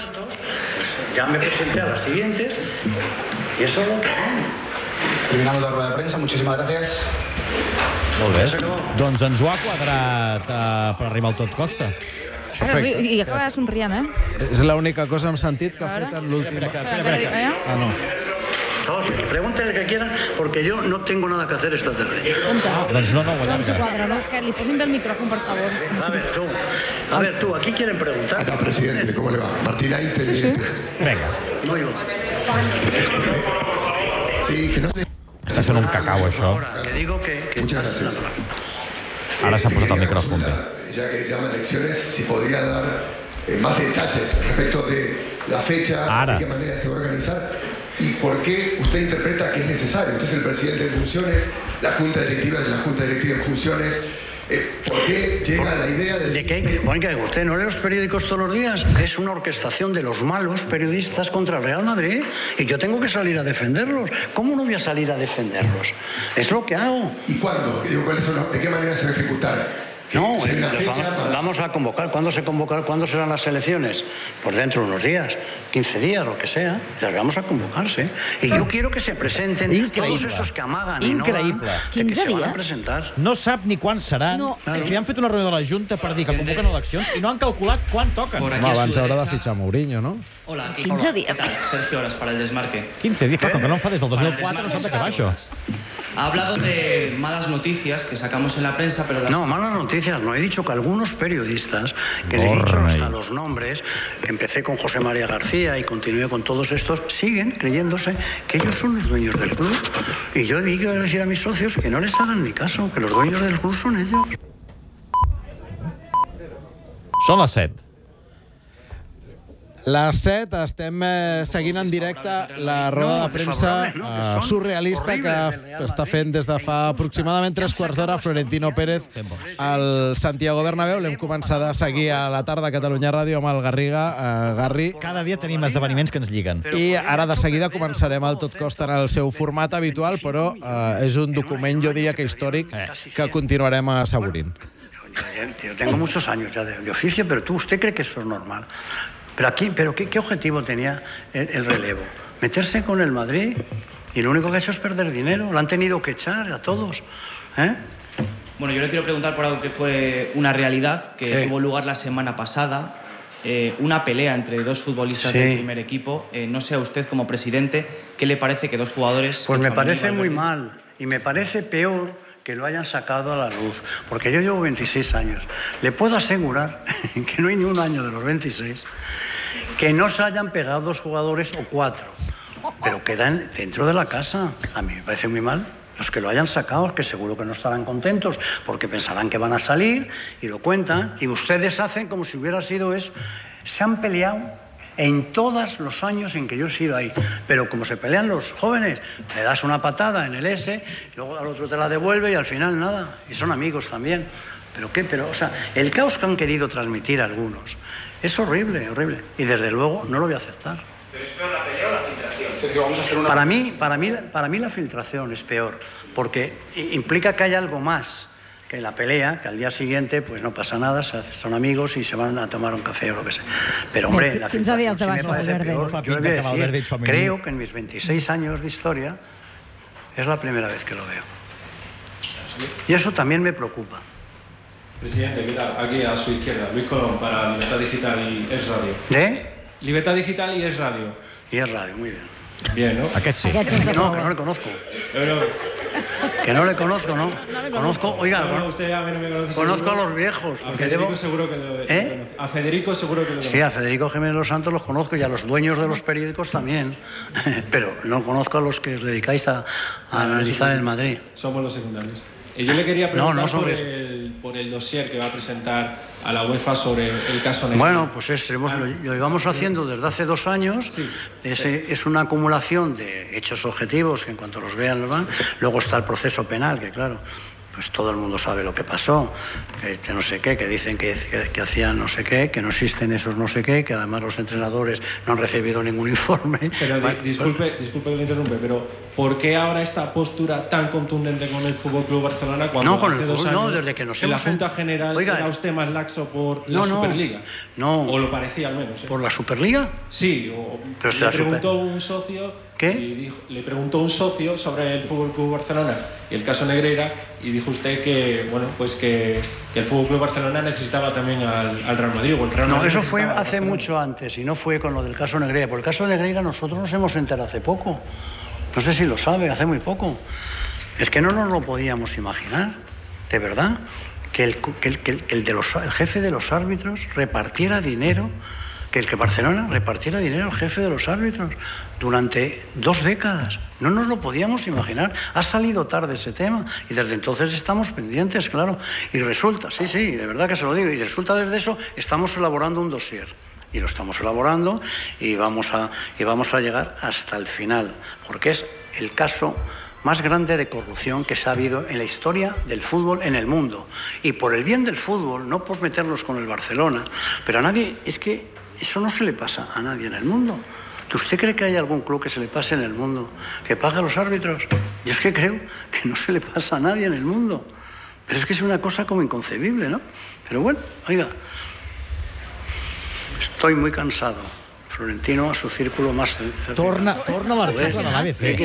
Speaker 1: Ya me presenté a las siguientes y eso es lo que...
Speaker 12: Terminamos la rueda de prensa, muchísimas gracias.
Speaker 2: Molt bé. Doncs ens ho ha quadrat per arribar al tot costa.
Speaker 4: Perfecte. I acaba somrient,
Speaker 5: És l'única cosa en sentit que ha fet en l'últim... Ah, no.
Speaker 1: Todos, que pregunten el que quieran, porque yo no tengo nada que hacer esta tarde.
Speaker 2: Doncs no,
Speaker 4: que li posin del micrófono, por favor.
Speaker 1: A ver, tú, aquí quieren preguntar.
Speaker 14: Acá, presidente, ¿cómo le va? Martín Aizen.
Speaker 2: Venga.
Speaker 1: No, yo.
Speaker 14: Sí, que no se...
Speaker 2: Està sent un cacau, això.
Speaker 14: Muchas gracias.
Speaker 2: Ara s'ha posat el micròfon.
Speaker 14: Ya que llaman elecciones, si podría dar más detalles respecto de la fecha, de qué manera se va a organizar y por qué usted interpreta que es necesario. Usted es el presidente en funciones, la Junta Directiva es la Junta Directiva en funciones. ¿Por qué llega la idea de
Speaker 1: que usted no lee los periódicos todos los días? Es una orquestación de los malos periodistas contra el Real Madrid y yo tengo que salir a defenderlos. ¿Cómo no voy a salir a defenderlos? Es lo que hago.
Speaker 14: ¿Y cuándo? ¿De qué manera se va a ejecutar?
Speaker 1: No, vamos a convocar. ¿Cuándo se convocan? ¿Cuándo serán las elecciones? Pues dentro de unos días, 15 días, lo que sea. Las vamos a convocarse. Y yo quiero que se presenten todos esos que amagan i no van, que se van a presentar.
Speaker 2: No sap ni quan serà. És que han fet una reunió de la Junta per dir que convoquen eleccions i no han calculat quan toquen.
Speaker 5: Abans haurà de fitxar Mourinho, no?
Speaker 15: Hola,
Speaker 6: 15 días.
Speaker 15: Sergio Horas para el Desmarque.
Speaker 2: 15 días, claro, que no en fa des del 2004, no sap de què va això.
Speaker 15: Ha hablado de malas noticias que sacamos en la prensa, pero...
Speaker 1: No, malas noticias. No he dicho que algunos periodistas, que le he dicho hasta los nombres, que empecé con José María García y continué con todos estos, siguen creyéndose que ellos son los dueños del club. Y yo digo decir a mis socios que no les hagan ni caso, que los dueños del club son ellos.
Speaker 2: Són les 7.
Speaker 5: Les 7 estem seguint en directe la roda de premsa surrealista que està fent des de fa aproximadament 3 quarts d'hora Florentino Pérez al Santiago Bernabéu. L'hem començat a seguir a la tarda a Catalunya Ràdio amb el Garriga. Garri,
Speaker 2: cada dia tenim esdeveniments que ens lliguen.
Speaker 5: I ara de seguida començarem al Tot Costa en el seu format habitual, però és un document, jo diria que històric, que continuarem assaborint.
Speaker 1: Yo tengo muchos años ya de oficio, pero ¿usted cree que eso es normal? Pero ¿qué objetivo tenía el relevo? Meterse con el Madrid y lo único que ha hecho es perder dinero. Lo han tenido que echar a todos.
Speaker 15: Bueno, yo le quiero preguntar por algo que fue una realidad que tuvo lugar la semana pasada. Una pelea entre dos futbolistas del primer equipo. No sé a usted como presidente, ¿qué le parece que dos jugadores...
Speaker 1: Pues me parece muy mal y me parece peor que lo hayan sacado a la luz, porque yo llevo 26 años. Le puedo asegurar que no hay ni un año de los 26 que no se hayan pegado 2 jugadores o 4, pero quedan dentro de la casa. A mí me parece muy mal. Los que lo hayan sacado, que seguro que no estarán contentos, porque pensarán que van a salir y lo cuentan, y ustedes hacen como si hubiera sido eso. Se han peleado en todos los años en que yo he sido ahí. Pero como se pelean los jóvenes, le das una patada en el S, luego al otro te la devuelve y al final nada. Y son amigos también. ¿Pero o sea, el caos que han querido transmitir algunos es horrible, horrible. Y desde luego no lo voy a aceptar.
Speaker 3: ¿Pero es peor la pelea o la filtración?
Speaker 1: Sergio, vamos a hacer una... Para mí la filtración es peor, porque implica que hay algo más que la pelea, que al día siguiente pues no pasa nada, son amigos y se van a tomar un café o lo que sea. Pero hombre, la filtración sí me parece peor. Yo le voy a decir, creo que en mis 26 años de historia es la primera vez que lo veo. Y eso también me preocupa.
Speaker 16: Presidente, ¿qué tal? Aquí a su izquierda, Luis Colón, para Libertad Digital y Es Radio.
Speaker 1: ¿De?
Speaker 16: Libertad Digital y Es Radio.
Speaker 1: Y Es Radio, muy bien.
Speaker 16: Bien, ¿no?
Speaker 2: Aquest sí.
Speaker 1: No, que no le conozco. Que no le conozco, ¿no? Conozco, oiga,
Speaker 16: usted a mí no me conoce.
Speaker 1: Conozco a los viejos.
Speaker 16: A Federico seguro que lo conoce. A Federico seguro que lo conoce.
Speaker 1: Sí, a Federico Jiménez Los Santos los conozco y a los dueños de los periódicos también. Pero no conozco a los que os dedicáis a analizar el Madrid.
Speaker 16: Somos los secundarios. Y yo le quería preguntar por el dossier que va a presentar a la UEFA sobre el caso Negreira.
Speaker 1: Bueno, pues lo llevamos haciendo desde hace 2 años. Sí. Es una acumulación de hechos objetivos que en cuanto los vean los van. Luego está el proceso penal, que claro, pues todo el mundo sabe lo que pasó, que no sé qué, que dicen que hacían no sé qué, que no existen esos no sé qué, que además los entrenadores no han recibido ningún informe.
Speaker 16: Pero disculpe que le interrumpe, pero ¿por qué ahora esta postura tan contundente con el FC Barcelona cuando hace 2 años
Speaker 1: desde que nos
Speaker 16: en la Junta General era usted más laxo por la Superliga?
Speaker 1: No.
Speaker 16: O lo parecía al menos.
Speaker 1: ¿Por la Superliga?
Speaker 16: Sí,
Speaker 1: pero
Speaker 16: le preguntó un socio...
Speaker 1: ¿Qué?
Speaker 16: Le preguntó un socio sobre el FC Barcelona y el caso Negreira y dijo usted que, bueno, pues que el FC Barcelona necesitaba también al Real Madrid.
Speaker 1: No, eso fue hace mucho antes y no fue con lo del caso Negreira. Por el caso Negreira nosotros nos hemos enterado hace poco. No sé si lo sabe, hace muy poco. Es que no nos lo podíamos imaginar, de verdad, que el jefe de los árbitros repartiera dinero, que Barcelona repartiera dinero al jefe de los árbitros durante 2 décadas. No nos lo podíamos imaginar. Ha salido tarde ese tema y desde entonces estamos pendientes, claro. Y resulta, sí, de verdad que se lo digo, y resulta desde eso estamos elaborando un dossier. Y lo estamos elaborando y vamos a llegar hasta el final, porque es el caso más grande de corrupción que se ha habido en la historia del fútbol en el mundo. Y por el bien del fútbol, no por meternos con el Barcelona, pero a nadie, es que eso no se le pasa a nadie en el mundo. ¿Usted cree que hay algún club que se le pase en el mundo que pague a los árbitros? Yo es que creo que no se le pasa a nadie en el mundo. Pero es que es una cosa como inconcebible, ¿no? Pero bueno, oiga, estoy muy cansado. Florentino a su círculo más cercano.
Speaker 2: Torna l'artista de l'ABC.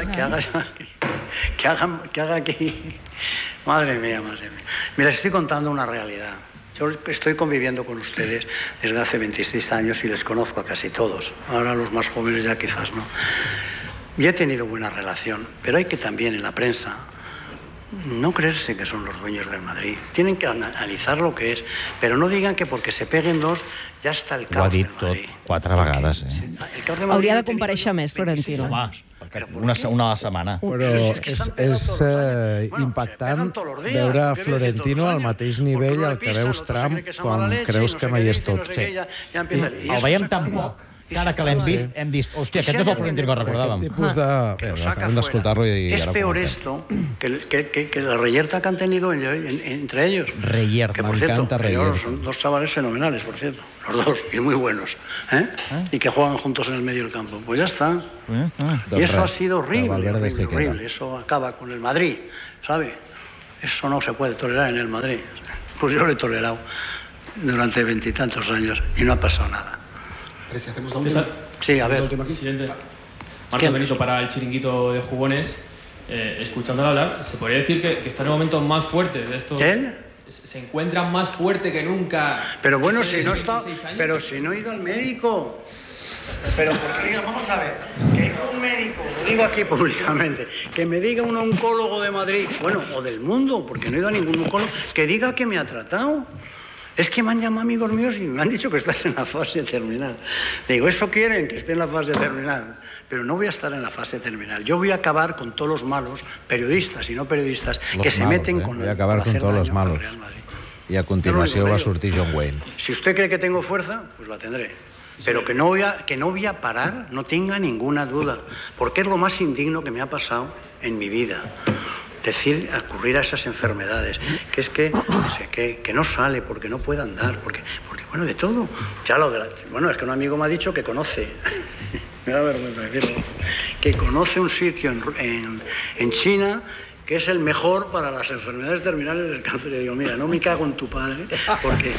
Speaker 1: Que haga aquí. Madre mía. Mira, estoy contando una realidad. Yo estoy conviviendo con ustedes desde hace 26 años y les conozco a casi todos. Ahora los más jóvenes ya quizás no. Y he tenido buena relación, pero hay que también en la prensa no creerse que son los dueños del Madrid. Tienen que analizar lo que es, pero no digan que porque se peguen dos ja està el caos del Madrid.
Speaker 2: Ho ha dit tot 4 vegades,
Speaker 6: Hauria de comparèixer més, Florentino.
Speaker 2: Una a la setmana.
Speaker 5: Però és impactant veure Florentino al mateix nivell al que veus Trump quan creus que no hi és tot.
Speaker 2: El veiem tan poc. Ara que l'hem vist, hem dit, hòstia, aquest és el Florentino que recordàvem.
Speaker 5: Acabem d'escoltar-lo i
Speaker 1: es peor esto que la reyerta que han tenido entre ellos.
Speaker 2: Reyerta,
Speaker 1: que por cierto, son dos chavales fenomenales, por cierto, los dos, y muy buenos, y que juegan juntos en el medio del campo. Pues ya está. Y eso ha sido horrible. Eso acaba con el Madrid, ¿sabe? Eso no se puede tolerar en el Madrid. Pues yo lo he tolerado durante 20 y tantos años y no ha pasado nada.
Speaker 12: Si hacemos la última.
Speaker 1: Sí, a ver.
Speaker 17: Presidente, Marco Benito para el chiringuito de jugones. Escuchándolo hablar, se podría decir que está en el momento más fuerte de estos.
Speaker 1: ¿Él?
Speaker 17: Se encuentra más fuerte que nunca.
Speaker 1: Pero bueno, si no está. Pero si no he ido al médico. Pero porque diga, vamos a ver, que hay un médico, lo digo aquí públicamente, que me diga un oncólogo de Madrid, bueno, o del mundo, porque no he ido a ningún oncólogo, que diga que me ha tratado. Es que me han llamado amigos míos y me han dicho que estás en la fase terminal. Digo, eso quieren, que esté en la fase terminal. Pero no voy a estar en la fase terminal. Yo voy a acabar con todos los malos, periodistas y no periodistas, que se meten con
Speaker 5: voy a acabar con todos los malos. Y a continuación va a surtir John Wayne.
Speaker 1: Si usted cree que tengo fuerza, pues la tendré. Pero que no voy a parar, no tenga ninguna duda. Porque es lo más indigno que me ha pasado en mi vida. Decir, ocurrir a esas enfermedades, que es que, no sé, que no sale porque no puede andar, porque bueno, de todo. Ya bueno, es que un amigo me ha dicho que conoce, me da vergüenza decirlo, que conoce un sitio en China que es el mejor para las enfermedades terminales del cáncer. Y digo, mira, no me cago en tu padre, porque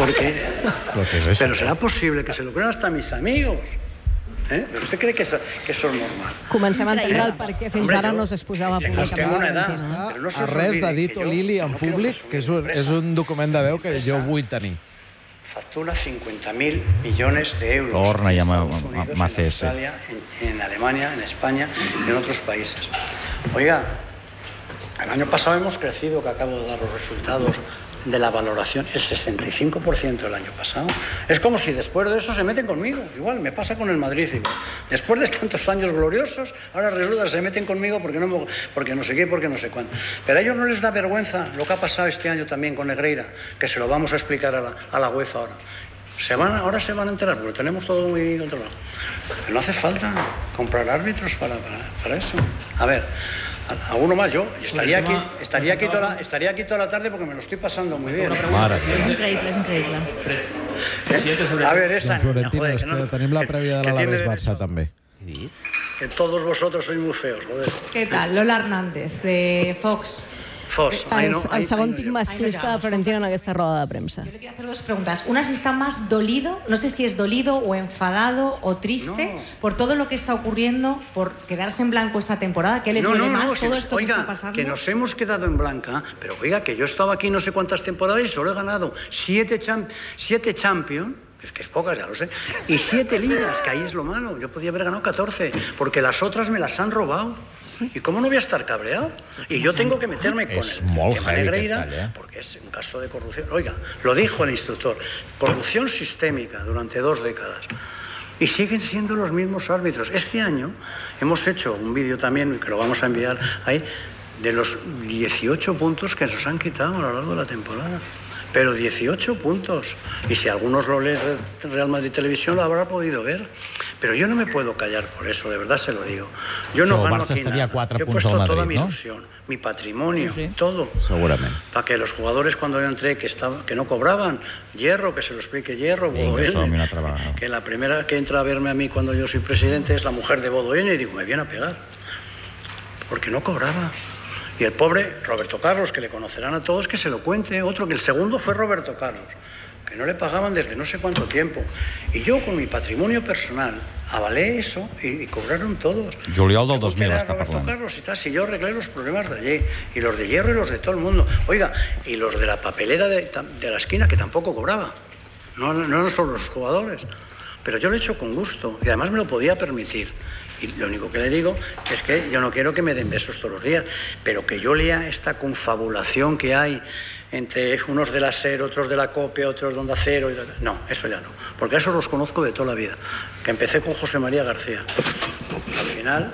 Speaker 1: pero será posible que se lo crean hasta mis amigos. Però vostè cree que això és normal?
Speaker 6: Comencem a entendre el per què fins ara no s'exposava públicament.
Speaker 5: A res de dit o Lili en públic, que és un document de veu que jo vull tenir.
Speaker 1: Factura 50.000 millones de euros
Speaker 2: en
Speaker 1: Estados Unidos, en Australia, en Alemania, en España y en otros países. Oiga, el año pasado hemos crecido, que acabo de dar los resultados de la valoración, el 65% del año pasado. Es como si después de eso se meten conmigo. Igual, me pasa con el Madrid. Igual. Después de tantos años gloriosos, ahora resulta que se meten conmigo porque no sé qué, porque no sé cuánto. Pero a ellos no les da vergüenza lo que ha pasado este año también con Negreira, que se lo vamos a explicar a la UEFA ahora. Ahora se van a enterar, porque tenemos todo muy controlado. Pero no hace falta comprar árbitros para eso. A ver, a uno más yo. Estaría aquí toda la tarde porque me lo estoy pasando muy bien.
Speaker 6: Increïble.
Speaker 1: A ver, esa niña,
Speaker 5: joder, que tenim la prèvia de l'Alavés Barça també.
Speaker 1: Que todos vosotros sois muy feos, joder.
Speaker 18: ¿Qué tal? Lola Hernández, de Fox.
Speaker 6: El segon pic masclista de Florentino en aquesta roda de premsa.
Speaker 18: Yo le quiero hacer dos preguntas. Una, si está más dolido, no sé si es dolido o enfadado o triste por todo lo que está ocurriendo, por quedarse en blanco esta temporada. ¿Qué le duele más todo esto que está pasando?
Speaker 1: Que nos hemos quedado en blanca, pero oiga, que yo he estado aquí no sé cuántas temporadas y solo he ganado 7 Champions. Es que es pocas, ya lo sé. Y 7 ligas, que ahí es lo malo. Yo podía haber ganado 14, porque las otras me las han robado. ¿Y cómo no voy a estar cabreado? Y yo tengo que meterme con el tema Negreira, porque es un caso de corrupción. Oiga, lo dijo el instructor, corrupción sistémica durante 2 décadas. Y siguen siendo los mismos árbitros. Este año hemos hecho un vídeo también, que lo vamos a enviar ahí, de los 18 puntos que nos han quitado a lo largo de la temporada. Pero 18 puntos. Y si algunos lo leen Real Madrid Televisión lo habrá podido ver. Pero yo no me puedo callar por eso, de verdad se lo digo. Yo no gano aquí nada. Yo he puesto toda mi ilusión, mi patrimonio, todo.
Speaker 5: Seguramente.
Speaker 1: Para que los jugadores cuando yo entré que no cobraban, Hierro, que se lo explique Hierro, Bodoene, que la primera que entra a verme a mí cuando yo soy presidente es la mujer de Bodoene y digo, me viene a pegar. Porque no cobraba. Y el pobre Roberto Carlos, que le conocerán a todos, que se lo cuente. Otro, que el segundo fue Roberto Carlos, que no le pagaban desde no sé cuánto tiempo. Y yo, con mi patrimonio personal, avalé eso y cobraron todos.
Speaker 2: Juliol del 2000 està parlant.
Speaker 1: Carlos, si yo arreglé los problemas de allí, y los de Hierro y los de todo el mundo. Oiga, y los de la papelera de la esquina, que tampoco cobraba. No son los jugadores. pero yo lo he hecho con gusto y además me lo podía permitir. Y lo único que le digo es que yo no quiero que me den besos todos los días, pero que yo lea esta confabulación que hay entre unos de la SER, otros de la COPE, otros de Onda Cero. No, eso ya no, porque esos los conozco de toda la vida, que empecé con José María García. Al final...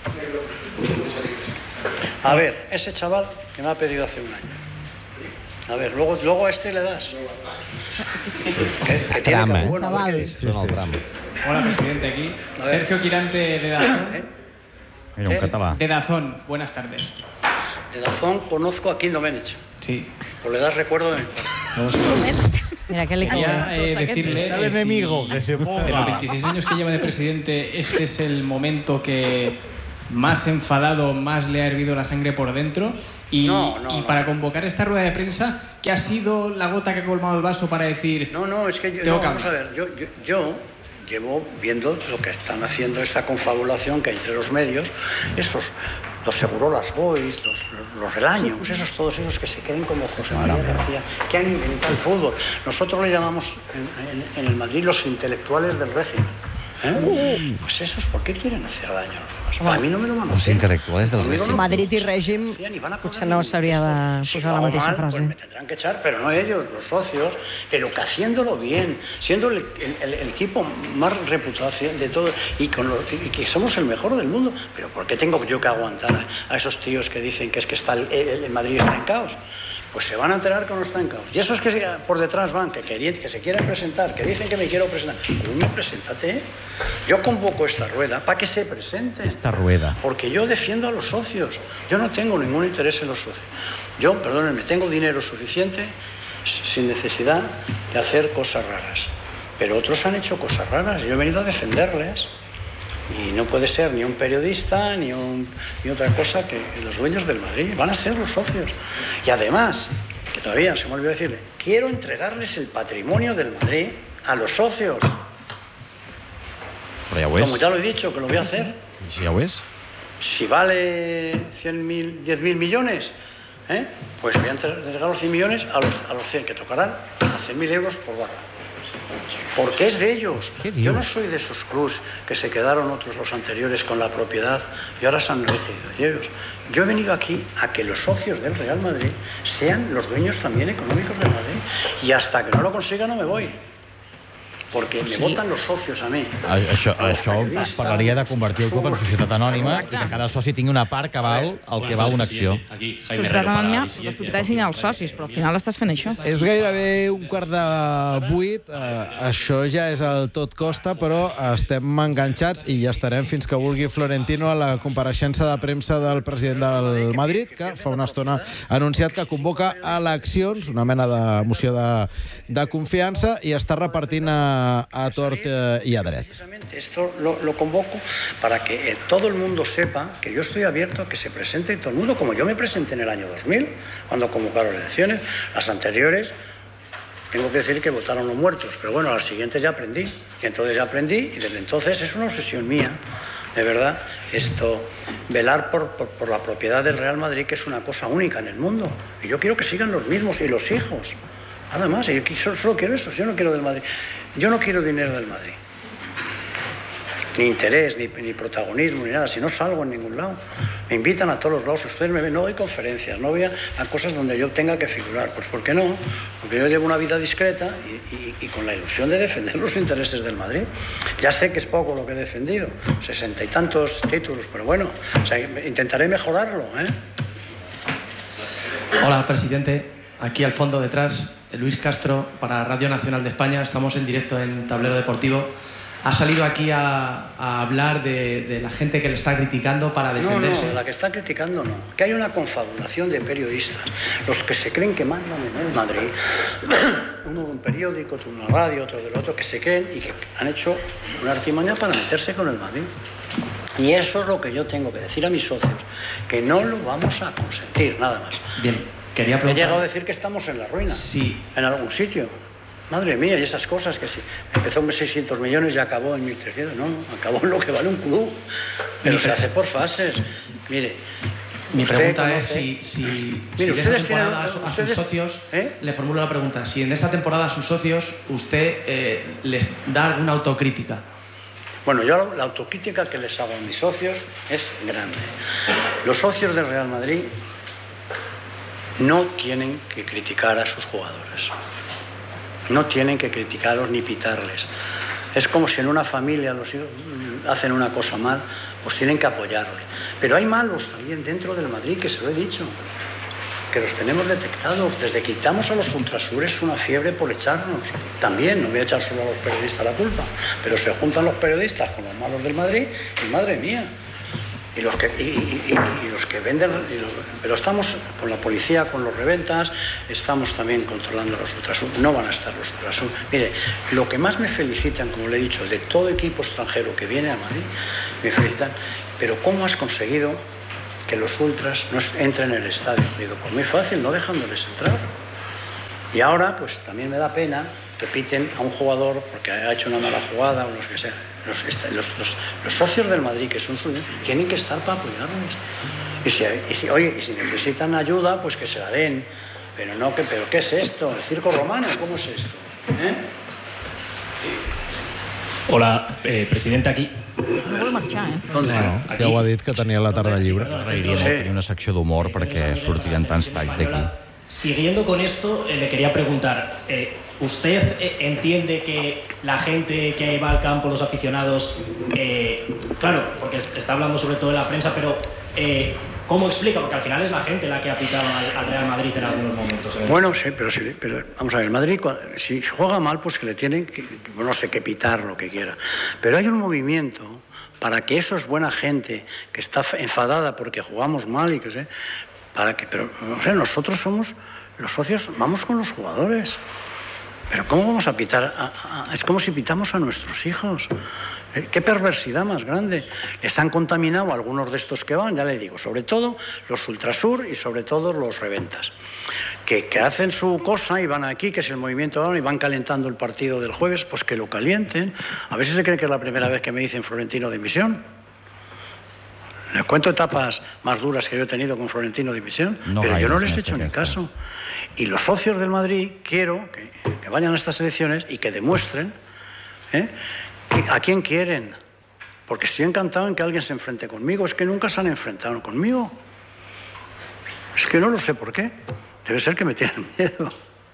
Speaker 1: A ver, ese chaval que me ha pedido hace un año. A ver, luego a este le das. Que tiene que... Bueno,
Speaker 17: Hola, presidente, aquí. Sergio Quirante de Dazón.
Speaker 2: Mira, un català.
Speaker 17: De Dazón, buenas tardes.
Speaker 1: De Dazón conozco a Kim Domenech.
Speaker 17: Sí.
Speaker 1: ¿O le das recuerdo de mi
Speaker 6: Mira, ¿qué le
Speaker 17: quería decirle
Speaker 2: el enemigo que se ponga.
Speaker 17: de los 26 años que lleva de presidente, este es el momento que más enfadado, más le ha hervido la sangre por dentro. Y para convocar esta rueda de prensa, ¿qué ha sido la gota que ha colmado el vaso para decir...
Speaker 1: No, es que vamos a ver, yo llevo viendo lo que están haciendo, esa confabulación que hay entre los medios, los Segurolas Boys, los Relaños, todos esos que se creen como José María García, que han inventado el fútbol. Nosotros le llamamos en el Madrid los intelectuales del régimen. Pues esos, ¿por qué quieren hacer daño? A mí no me lo van a hacer.
Speaker 7: Los intelectuales del régimen.
Speaker 6: Madrid i règim potser no s'hauria de posar la mateixa frase.
Speaker 1: Pues me tendrán que echar, pero no ellos, los socios, pero que haciéndolo bien, siendo el equipo más reputado de todo y que somos el mejor del mundo. Pero ¿por qué tengo yo que aguantar a esos tíos que dicen que está el Madrid está en caos? Pues se van a enterar que no está en caos. Y esos que por detrás van, que se quieren presentar, que dicen que me quiero presentar, pues preséntate. Yo convoco esta rueda para que se presente.
Speaker 2: Esta rueda.
Speaker 1: Porque yo defiendo a los socios. Yo no tengo ningún interés en los socios. Yo, perdónenme, tengo dinero suficiente sin necesidad de hacer cosas raras. Pero otros han hecho cosas raras y yo he venido a defenderles. Y no puede ser ni un periodista ni otra cosa que los dueños del Madrid. Van a ser los socios. Y además, que todavía se me olvidó decirle, quiero entregarles el patrimonio del Madrid a los socios.
Speaker 2: Però ja ho és.
Speaker 1: Como ya lo he dicho, que lo voy a hacer.
Speaker 2: Si ja ho és.
Speaker 1: Si vale 10.000 millones, pues voy a entregar los 100 millones a los 100, que tocarán a 100.000 euros por barra. Porque es de ellos. Yo no soy de esos clubs que se quedaron otros, los anteriores, con la propiedad y ahora se han regido. Yo he venido aquí a que los socios del Real Madrid sean los dueños también económicos del Madrid. Y hasta que no lo consiga no me voy. Perquè me voten los socios a mi.
Speaker 2: Això parlaria de convertir el club en societat anònima i que cada soci tingui una part que val el que val una acció.
Speaker 4: Societat anònima, els propietaris signen els socis, però al final estàs fent això.
Speaker 5: És gairebé 7:15. Això ja és el tot costa, però estem enganxats i ja estarem fins que vulgui Florentino a la compareixença de premsa del president del Madrid, que fa una estona ha anunciat que convoca eleccions, una mena de moció de confiança, i està repartint a tort y a dret.
Speaker 1: Esto lo convoco para que todo el mundo sepa que yo estoy abierto a que se presente todo el mundo, como yo me presenté en el año 2000, cuando convocaron elecciones. Las anteriores, tengo que decir que votaron los muertos, pero bueno, las siguientes ya aprendí. Y entonces ya aprendí, y desde entonces es una obsesión mía, de verdad, velar por la propiedad del Real Madrid, que es una cosa única en el mundo. Y yo quiero que sigan los mismos y los hijos. Nada más, yo solo quiero eso, yo no quiero del Madrid. Yo no quiero dinero del Madrid. Ni interés, ni protagonismo, ni nada. Si no salgo en ningún lado. Me invitan a todos los lados. Ustedes me ven, no doy conferencias, no voy a cosas donde yo tenga que figurar. Pues ¿por qué no? Porque yo llevo una vida discreta y con la ilusión de defender los intereses del Madrid. Ya sé que es poco lo que he defendido, 60 y tantos títulos, pero bueno, intentaré mejorarlo,
Speaker 19: Hola, presidente. Aquí al fondo detrás, Luis Castro para Radio Nacional de España. Estamos en directo en Tablero Deportivo. Ha salido aquí a hablar de la gente que le está criticando para defenderse.
Speaker 1: No, la que está criticando no. Que hay una confabulación de periodistas. Los que se creen que mandan en el Madrid. Uno de un periódico, otro de una radio, otro del otro, que se creen y que han hecho una artimaña para meterse con el Madrid. Y eso es lo que yo tengo que decir a mis socios. Que no lo vamos a consentir, nada más.
Speaker 19: Bien. He
Speaker 1: llegado a decir que estamos en la ruina.
Speaker 19: Sí.
Speaker 1: En algún sitio. Madre mía, y esas cosas que sí. Empezó en 600 millones y acabó en 1.300. No, acabó en lo que vale un club. Pero se hace por fases. Mire,
Speaker 19: Mi pregunta es si en esta temporada a sus socios, le formulo la pregunta, si en esta temporada a sus socios usted les da alguna autocrítica.
Speaker 1: Bueno, yo la autocrítica que les hago a mis socios es grande. Los socios del Real Madrid no tienen que criticar a sus jugadores. No tienen que criticarlos ni pitarles. Es como si en una familia los hijos hacen una cosa mal, pues tienen que apoyarle. Pero hay malos también dentro del Madrid, que se lo he dicho, que los tenemos detectados. Desde que quitamos a los Ultrasur es una fiebre por echarnos. También, no voy a echar solo a los periodistas la culpa, pero se juntan los periodistas con los malos del Madrid y madre mía. Y los que venden, pero estamos con la policía, con los reventas, estamos también controlando a los Ultrasur. No van a estar los Ultrasur. Mire, lo que más me felicitan, como le he dicho, de todo equipo extranjero que viene a Madrid, me felicitan, pero ¿cómo has conseguido que los ultras no entren en el estadio? Digo, pues muy fácil, no dejándoles entrar. Y ahora, pues también me da pena que piten a un jugador porque ha hecho una mala jugada o lo que sea. Los socios del Madrid, que son suyos, tienen que estar para apoyarles. Y si necesitan ayuda, pues que se la den. Pero no, ¿pero qué es esto? ¿El circo romano? ¿Cómo es esto?
Speaker 20: Hola, presidente, aquí.
Speaker 4: No vol marxar,
Speaker 5: Ja ho ha dit, que tenia la tarda lliure.
Speaker 2: Tenia una secció d'humor perquè sortirien tants talls d'aquí.
Speaker 20: Siguiendo con esto, le quería preguntar, ¿usted entiende que la gente que va al campo, los aficionados, claro, porque está hablando sobre todo de la prensa, pero ¿cómo explica? Porque al final es la gente la que ha pitado al Real Madrid en algunos momentos.
Speaker 1: Bueno, sí, pero vamos a ver, el Madrid, si juega mal, pues que le tienen que, no sé, que pitar lo que quiera. Pero hay un movimiento para que eso es buena gente, que está enfadada porque jugamos mal y que sé, pero o sea, nosotros somos los socios, vamos con los jugadores. Pero ¿cómo vamos a pitar? Es como si pitamos a nuestros hijos. Qué perversidad más grande. Les han contaminado a algunos de estos que van, ya le digo, sobre todo los Ultrasur y sobre todo los reventas. Que hacen su cosa y van aquí, que es el movimiento ahora, y van calentando el partido del jueves, pues que lo calienten. A ver si se cree que es la primera vez que me dicen Florentino dimisión. Les cuento etapas más duras que yo he tenido con Florentino dimisión, pero yo no les he hecho ni caso. Y los socios del Madrid quiero que vayan a estas elecciones y que demuestren a quién quieren. Porque estoy encantado en que alguien se enfrente conmigo. Es que nunca se han enfrentado conmigo. Es que no lo sé por qué. Debe ser que me tienen miedo.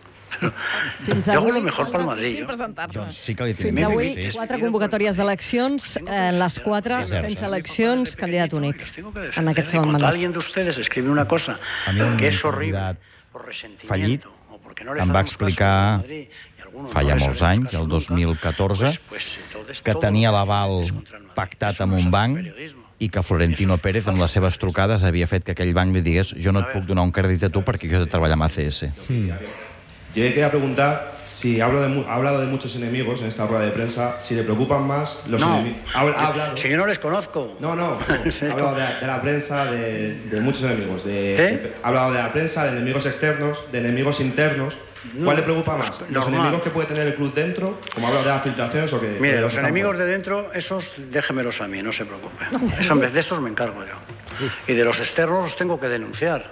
Speaker 1: Jo hago lo mejor pel Madrid.
Speaker 2: Sí que li
Speaker 6: Fins avui, 4 convocatòries d'eleccions, les 4 sense eleccions, candidat únic en aquest segon mandat.
Speaker 1: Alguien de ustedes escribe una cosa que es horrible por resentimiento.
Speaker 2: Em va explicar fa ja molts anys, el 2014, que tenia l'aval pactat amb un banc i que Florentino Pérez, amb les seves trucades, havia fet que aquell banc li digués jo no et puc donar un crèdit a tu perquè jo he de treballar amb ACS.
Speaker 21: Yo le quería preguntar si ha hablado de muchos enemigos en esta rueda de prensa, si le preocupan más los enemigos.
Speaker 1: Si yo no les conozco.
Speaker 21: No, ha hablado de la prensa, de muchos enemigos. Ha hablado de la prensa, de enemigos externos, de enemigos internos. ¿Cuál le preocupa más? ¿Los enemigos que puede tener el club dentro? Como ha hablado de las filtraciones o que...
Speaker 1: Mire, los enemigos de dentro, esos déjemelos a mí, no se preocupe. De esos me encargo yo. Y de los externos los tengo que denunciar.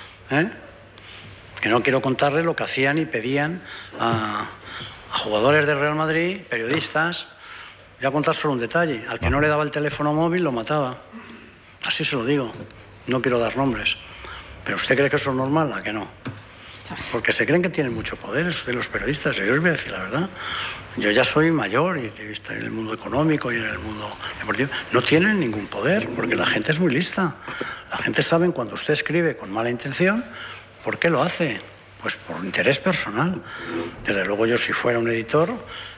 Speaker 1: Que no quiero contarle lo que hacían y pedían a jugadores del Real Madrid, periodistas. Voy a contar solo un detalle. Al que no le daba el teléfono móvil lo mataba. Así se lo digo. No quiero dar nombres. ¿Pero usted cree que eso es normal? ¿A que no? Porque se creen que tienen mucho poder de los periodistas. Yo os voy a decir la verdad. Yo ya soy mayor y he visto en el mundo económico y en el mundo deportivo. No tienen ningún poder porque la gente es muy lista. La gente sabe cuando usted escribe con mala intención. ¿Por qué lo hace? Pues por interés personal. Desde luego yo si fuera un editor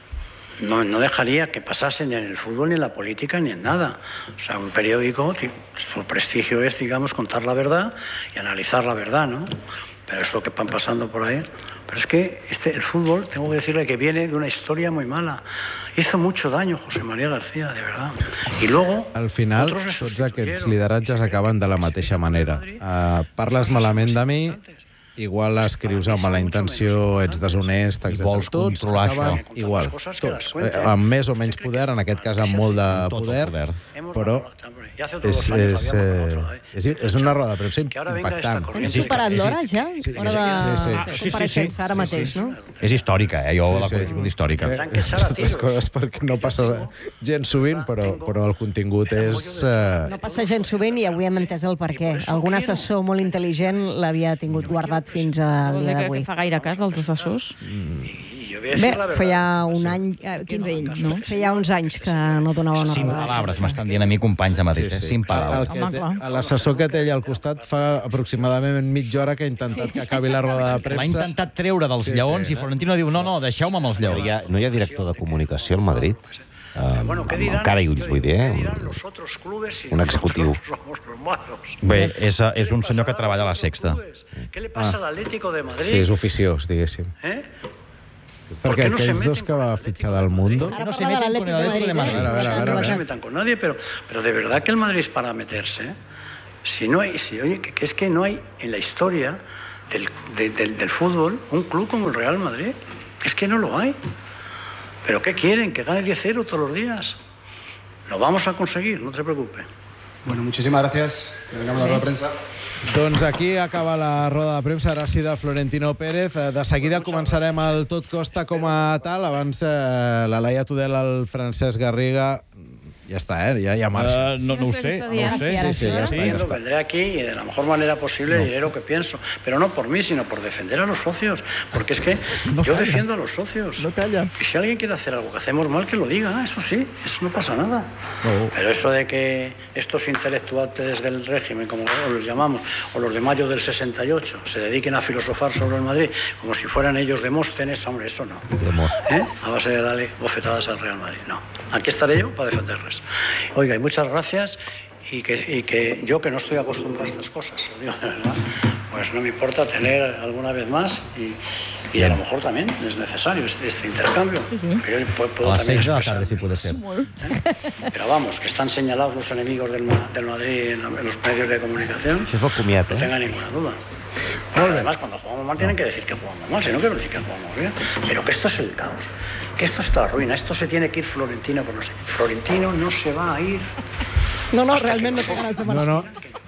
Speaker 1: no dejaría que pasasen ni en el fútbol, ni en la política, ni en nada. O sea, un periódico, su prestigio es, digamos, contar la verdad y analizar la verdad, ¿no? Pero eso que van pasando por ahí... Pero es que el fútbol, tengo que decirle que viene de una historia muy mala. Hizo mucho daño José María García, de verdad. I luego...
Speaker 5: Al final, tots aquests lideratges acaben de la mateixa manera. Parles malament de mi igual escrius amb la intenció, ets deshonest, etc.
Speaker 2: vols
Speaker 5: Tots
Speaker 2: controlar
Speaker 5: acaben
Speaker 2: això.
Speaker 5: igual, tots. Amb més o menys poder, en aquest cas amb molt de poder, però és una roda de premsa impactant.
Speaker 6: Hem superat l'hora ja? Hora de compareixença, ara mateix, no?
Speaker 2: És històrica, jo la qualifico d'històrica.
Speaker 5: Les coses perquè no passa gens sovint, però el contingut és...
Speaker 6: No passa gens sovint i avui hem entès el per què. Algun assessor molt intel·ligent l'havia tingut guardat fins al dia d'avui.
Speaker 4: Que fa gaire cas dels assessors?
Speaker 6: Bé, feia un any... 15 anys, no? Feia uns anys que no donava una roda.
Speaker 2: 5 paraules, m'estan dient a mi companys de Madrid. 5 paraules.
Speaker 5: L'assessor que té allà al costat fa aproximadament mitja hora que ha intentat que acabi la roda de premsa.
Speaker 2: L'ha intentat treure dels lleons i Florentino diu, no, deixeu-me amb els lleons.
Speaker 7: No hi ha director de comunicació al Madrid? Amb cara i ulls, vull dir, un executiu.
Speaker 2: Bé, és un senyor que treballa a la Sexta.
Speaker 5: Sí, és oficiós, diguéssim. Perquè aquells dos que va fitxar del Mundo...
Speaker 6: Ara parla de l'Atlético de Madrid.
Speaker 1: No se metan con nadie, pero de verdad que el Madrid es para meterse. Oye, que es que no hay en la historia del fútbol un club como el Real Madrid. Es que no lo hay. ¿Pero qué quieren? ¿Que gane 10-0 todos los días? Lo vamos a conseguir, no se preocupe.
Speaker 12: Bueno, muchísimas gracias. Terminamos la rueda de prensa.
Speaker 5: Doncs aquí acaba la roda de premsa, ara sí, de Florentino Pérez. De seguida començarem el Tot Costa com a tal. Abans la Laia Tudel, el Francesc Garriga... Ya está, ya marcha.
Speaker 2: No ho sé.
Speaker 5: Sí, ya está.
Speaker 1: Vendré aquí y de la mejor manera posible diré lo que pienso. Pero no por mí, sino por defender a los socios. Porque es que yo defiendo a los socios.
Speaker 5: No calla.
Speaker 1: Y si alguien quiere hacer algo que hacemos mal, que lo diga. Eso sí, eso no pasa nada. No. Pero eso de que estos intelectuales del régimen, como los llamamos, o los de mayo del 68, se dediquen a filosofar sobre el Madrid como si fueran ellos Demóstenes, hombre, eso no. A base de darle bofetadas al Real Madrid, no. Aquí estaré yo para defenderles. Oiga, y muchas gracias y que yo que no estoy acostumbrado a estas cosas, lo digo de verdad, pues no me importa tener alguna vez más y a lo mejor también es necesario este intercambio. Que yo puedo también expresar.
Speaker 2: Si puede ser.
Speaker 1: Pero vamos, que están señalados los enemigos del Madrid en los medios de comunicación, no tenga ninguna duda. Porque además, cuando jugamos mal tienen que decir que jugamos mal, si no quiero decir que jugamos bien. Pero que esto es el caos, que esto está la ruina, esto se tiene que ir Florentino, pero no sé. Florentino no se va a ir.
Speaker 6: No, realment no té ganes de marxar.
Speaker 5: No.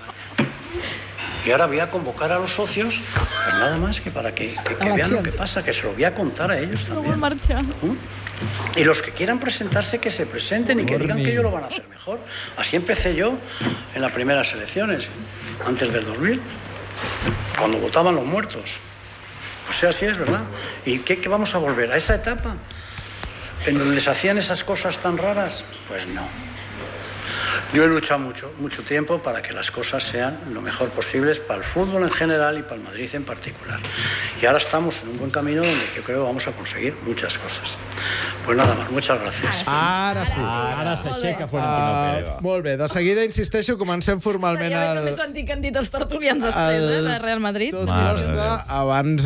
Speaker 1: Y ahora voy a convocar a los socios, pues nada más que para que vean lo que pasa, que se lo voy a contar a ellos también. Y los que quieran presentarse, que se presenten y que digan que ellos lo van a hacer mejor. Así empecé yo en las primeras elecciones, antes del 2000, cuando votaban los muertos. O sea, así es, ¿verdad? ¿Y qué vamos a volver? ¿A esa etapa? ¿En donde se hacían esas cosas tan raras? Pues no. Yo he luchado mucho tiempo para que las cosas sean lo mejor posibles para el fútbol en general y para el Madrid en particular. Y ahora estamos en un buen camino donde yo creo que vamos a conseguir muchas cosas. Pues nada más, muchas gracias.
Speaker 5: Ara sí.
Speaker 2: Ara s'aixeca Florentino Pérez.
Speaker 5: Molt bé, de seguida, insisteixo, comencem formalment
Speaker 4: Ja també sentir que han dit els tertulians després, de Real Madrid.
Speaker 5: Tot costa, abans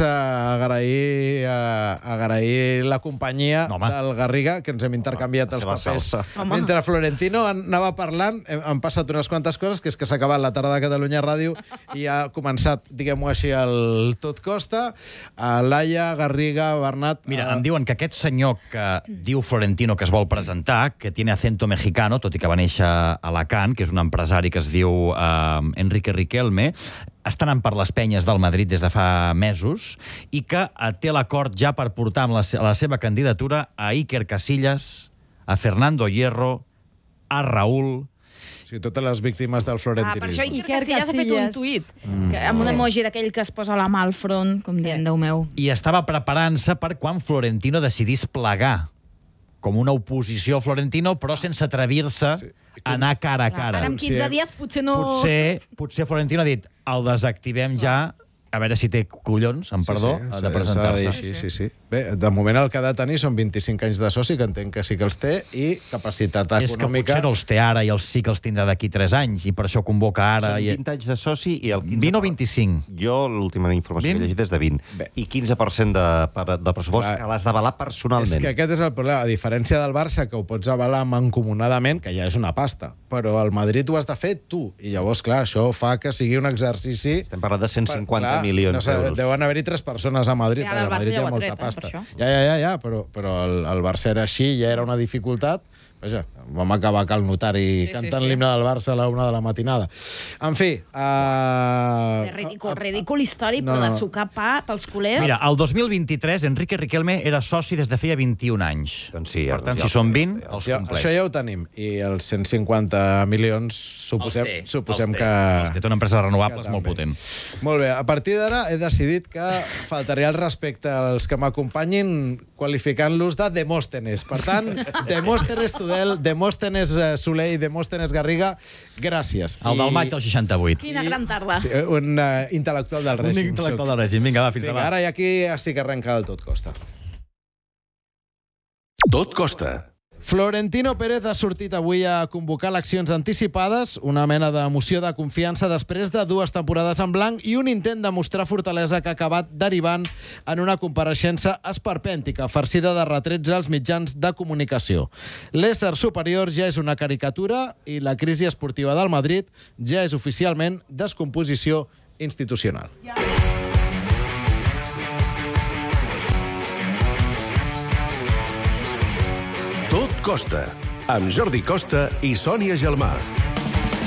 Speaker 5: agrair la companyia del Garriga, que ens hem intercanviat els papers. Mentre Florentino anava parlant, han passat unes quantes coses, que és que s'ha acabat la tarda de Catalunya Ràdio i ha començat, diguem-ho així, el Tot Costa. Laia, Garriga, Bernat...
Speaker 2: Mira, em diuen que aquest senyor que diu Florentino que es vol presentar, que tiene acento mexicano, tot i que va néixer a Alacant, que és un empresari que es diu Enrique Riquelme, està anant per les penyes del Madrid des de fa mesos i que té l'acord ja per portar amb la seva candidatura a Iker Casillas, a Fernando Hierro, a Raúl...
Speaker 5: Sí, totes les víctimes del florentinisme.
Speaker 4: Per això Iker Casillas ha fet un tuit amb un emoji d'aquell que es posa la mà al front, com dient, Déu meu.
Speaker 2: I estava preparant-se per quan Florentino decidís plegar com una oposició a Florentino, però sense atrevir-se a anar cara a cara.
Speaker 4: Ara en 15 dies potser no...
Speaker 2: Potser Florentino ha dit, el desactivem ja, a veure si té collons, amb perdó, de presentar-se.
Speaker 5: Sí. Bé, de moment el que ha de tenir són 25 anys de soci, que entenc que sí que els té, i capacitat econòmica...
Speaker 2: És que potser no els té ara i sí que els tindrà d'aquí 3 anys, i per això convoca ara...
Speaker 7: Són 20 anys de soci i el 15...
Speaker 2: 20 o 25?
Speaker 7: Jo l'última informació que he llegit és de 20. I 15% de pressupost que l'has d'avalar personalment.
Speaker 5: És que aquest és el problema. A diferència del Barça, que ho pots avalar mancomunadament, que ja és una pasta, però al Madrid ho has de fer tu. I llavors, clar, això fa que sigui un exercici...
Speaker 7: Estem parlant de 150 milions d'euros.
Speaker 5: Deuen haver-hi 3 persones a Madrid, perquè a Madrid hi ha molta pasta. Ja, però el Barça era així, ja era una dificultat. Vaja, vam acabar que el notari cantant l'himne del Barça a la 1 de la matinada. En fi...
Speaker 4: Ridícul històric, però de sucar pa pels culers.
Speaker 2: Mira, el 2023 Enrique Riquelme era soci des de feia 21 anys.
Speaker 7: Doncs sí,
Speaker 2: per tant, si són 20, els compleix.
Speaker 5: Això ja ho tenim. I els 150 milions suposem que...
Speaker 2: Té una empresa de renovables molt potent.
Speaker 5: Molt bé, a partir d'ara he decidit que faltaria el respecte als que m'acompanyin qualificant-los de Demòstenes. Per tant, Demòstenes Tudel, Demòstenes Soler i Demòstenes Garriga, gràcies.
Speaker 2: El del maig del 68.
Speaker 4: Quina gran tarda.
Speaker 5: Sí, un intel·lectual del règim.
Speaker 2: Un intel·lectual del règim. Vinga, va, fins demà.
Speaker 5: Ara i aquí sí que arrenca el Tot Costa.
Speaker 9: Tot Costa.
Speaker 5: Florentino Pérez ha sortit avui a convocar eleccions anticipades, una mena de moció de confiança després de 2 temporades en blanc i un intent de mostrar fortalesa que ha acabat derivant en una compareixença esperpèntica, farcida de retrets als mitjans de comunicació. L'ésser superior ja és una caricatura i la crisi esportiva del Madrid ja és oficialment descomposició institucional.
Speaker 9: Tot Costa, amb Jordi Costa i Sònia Gelmà.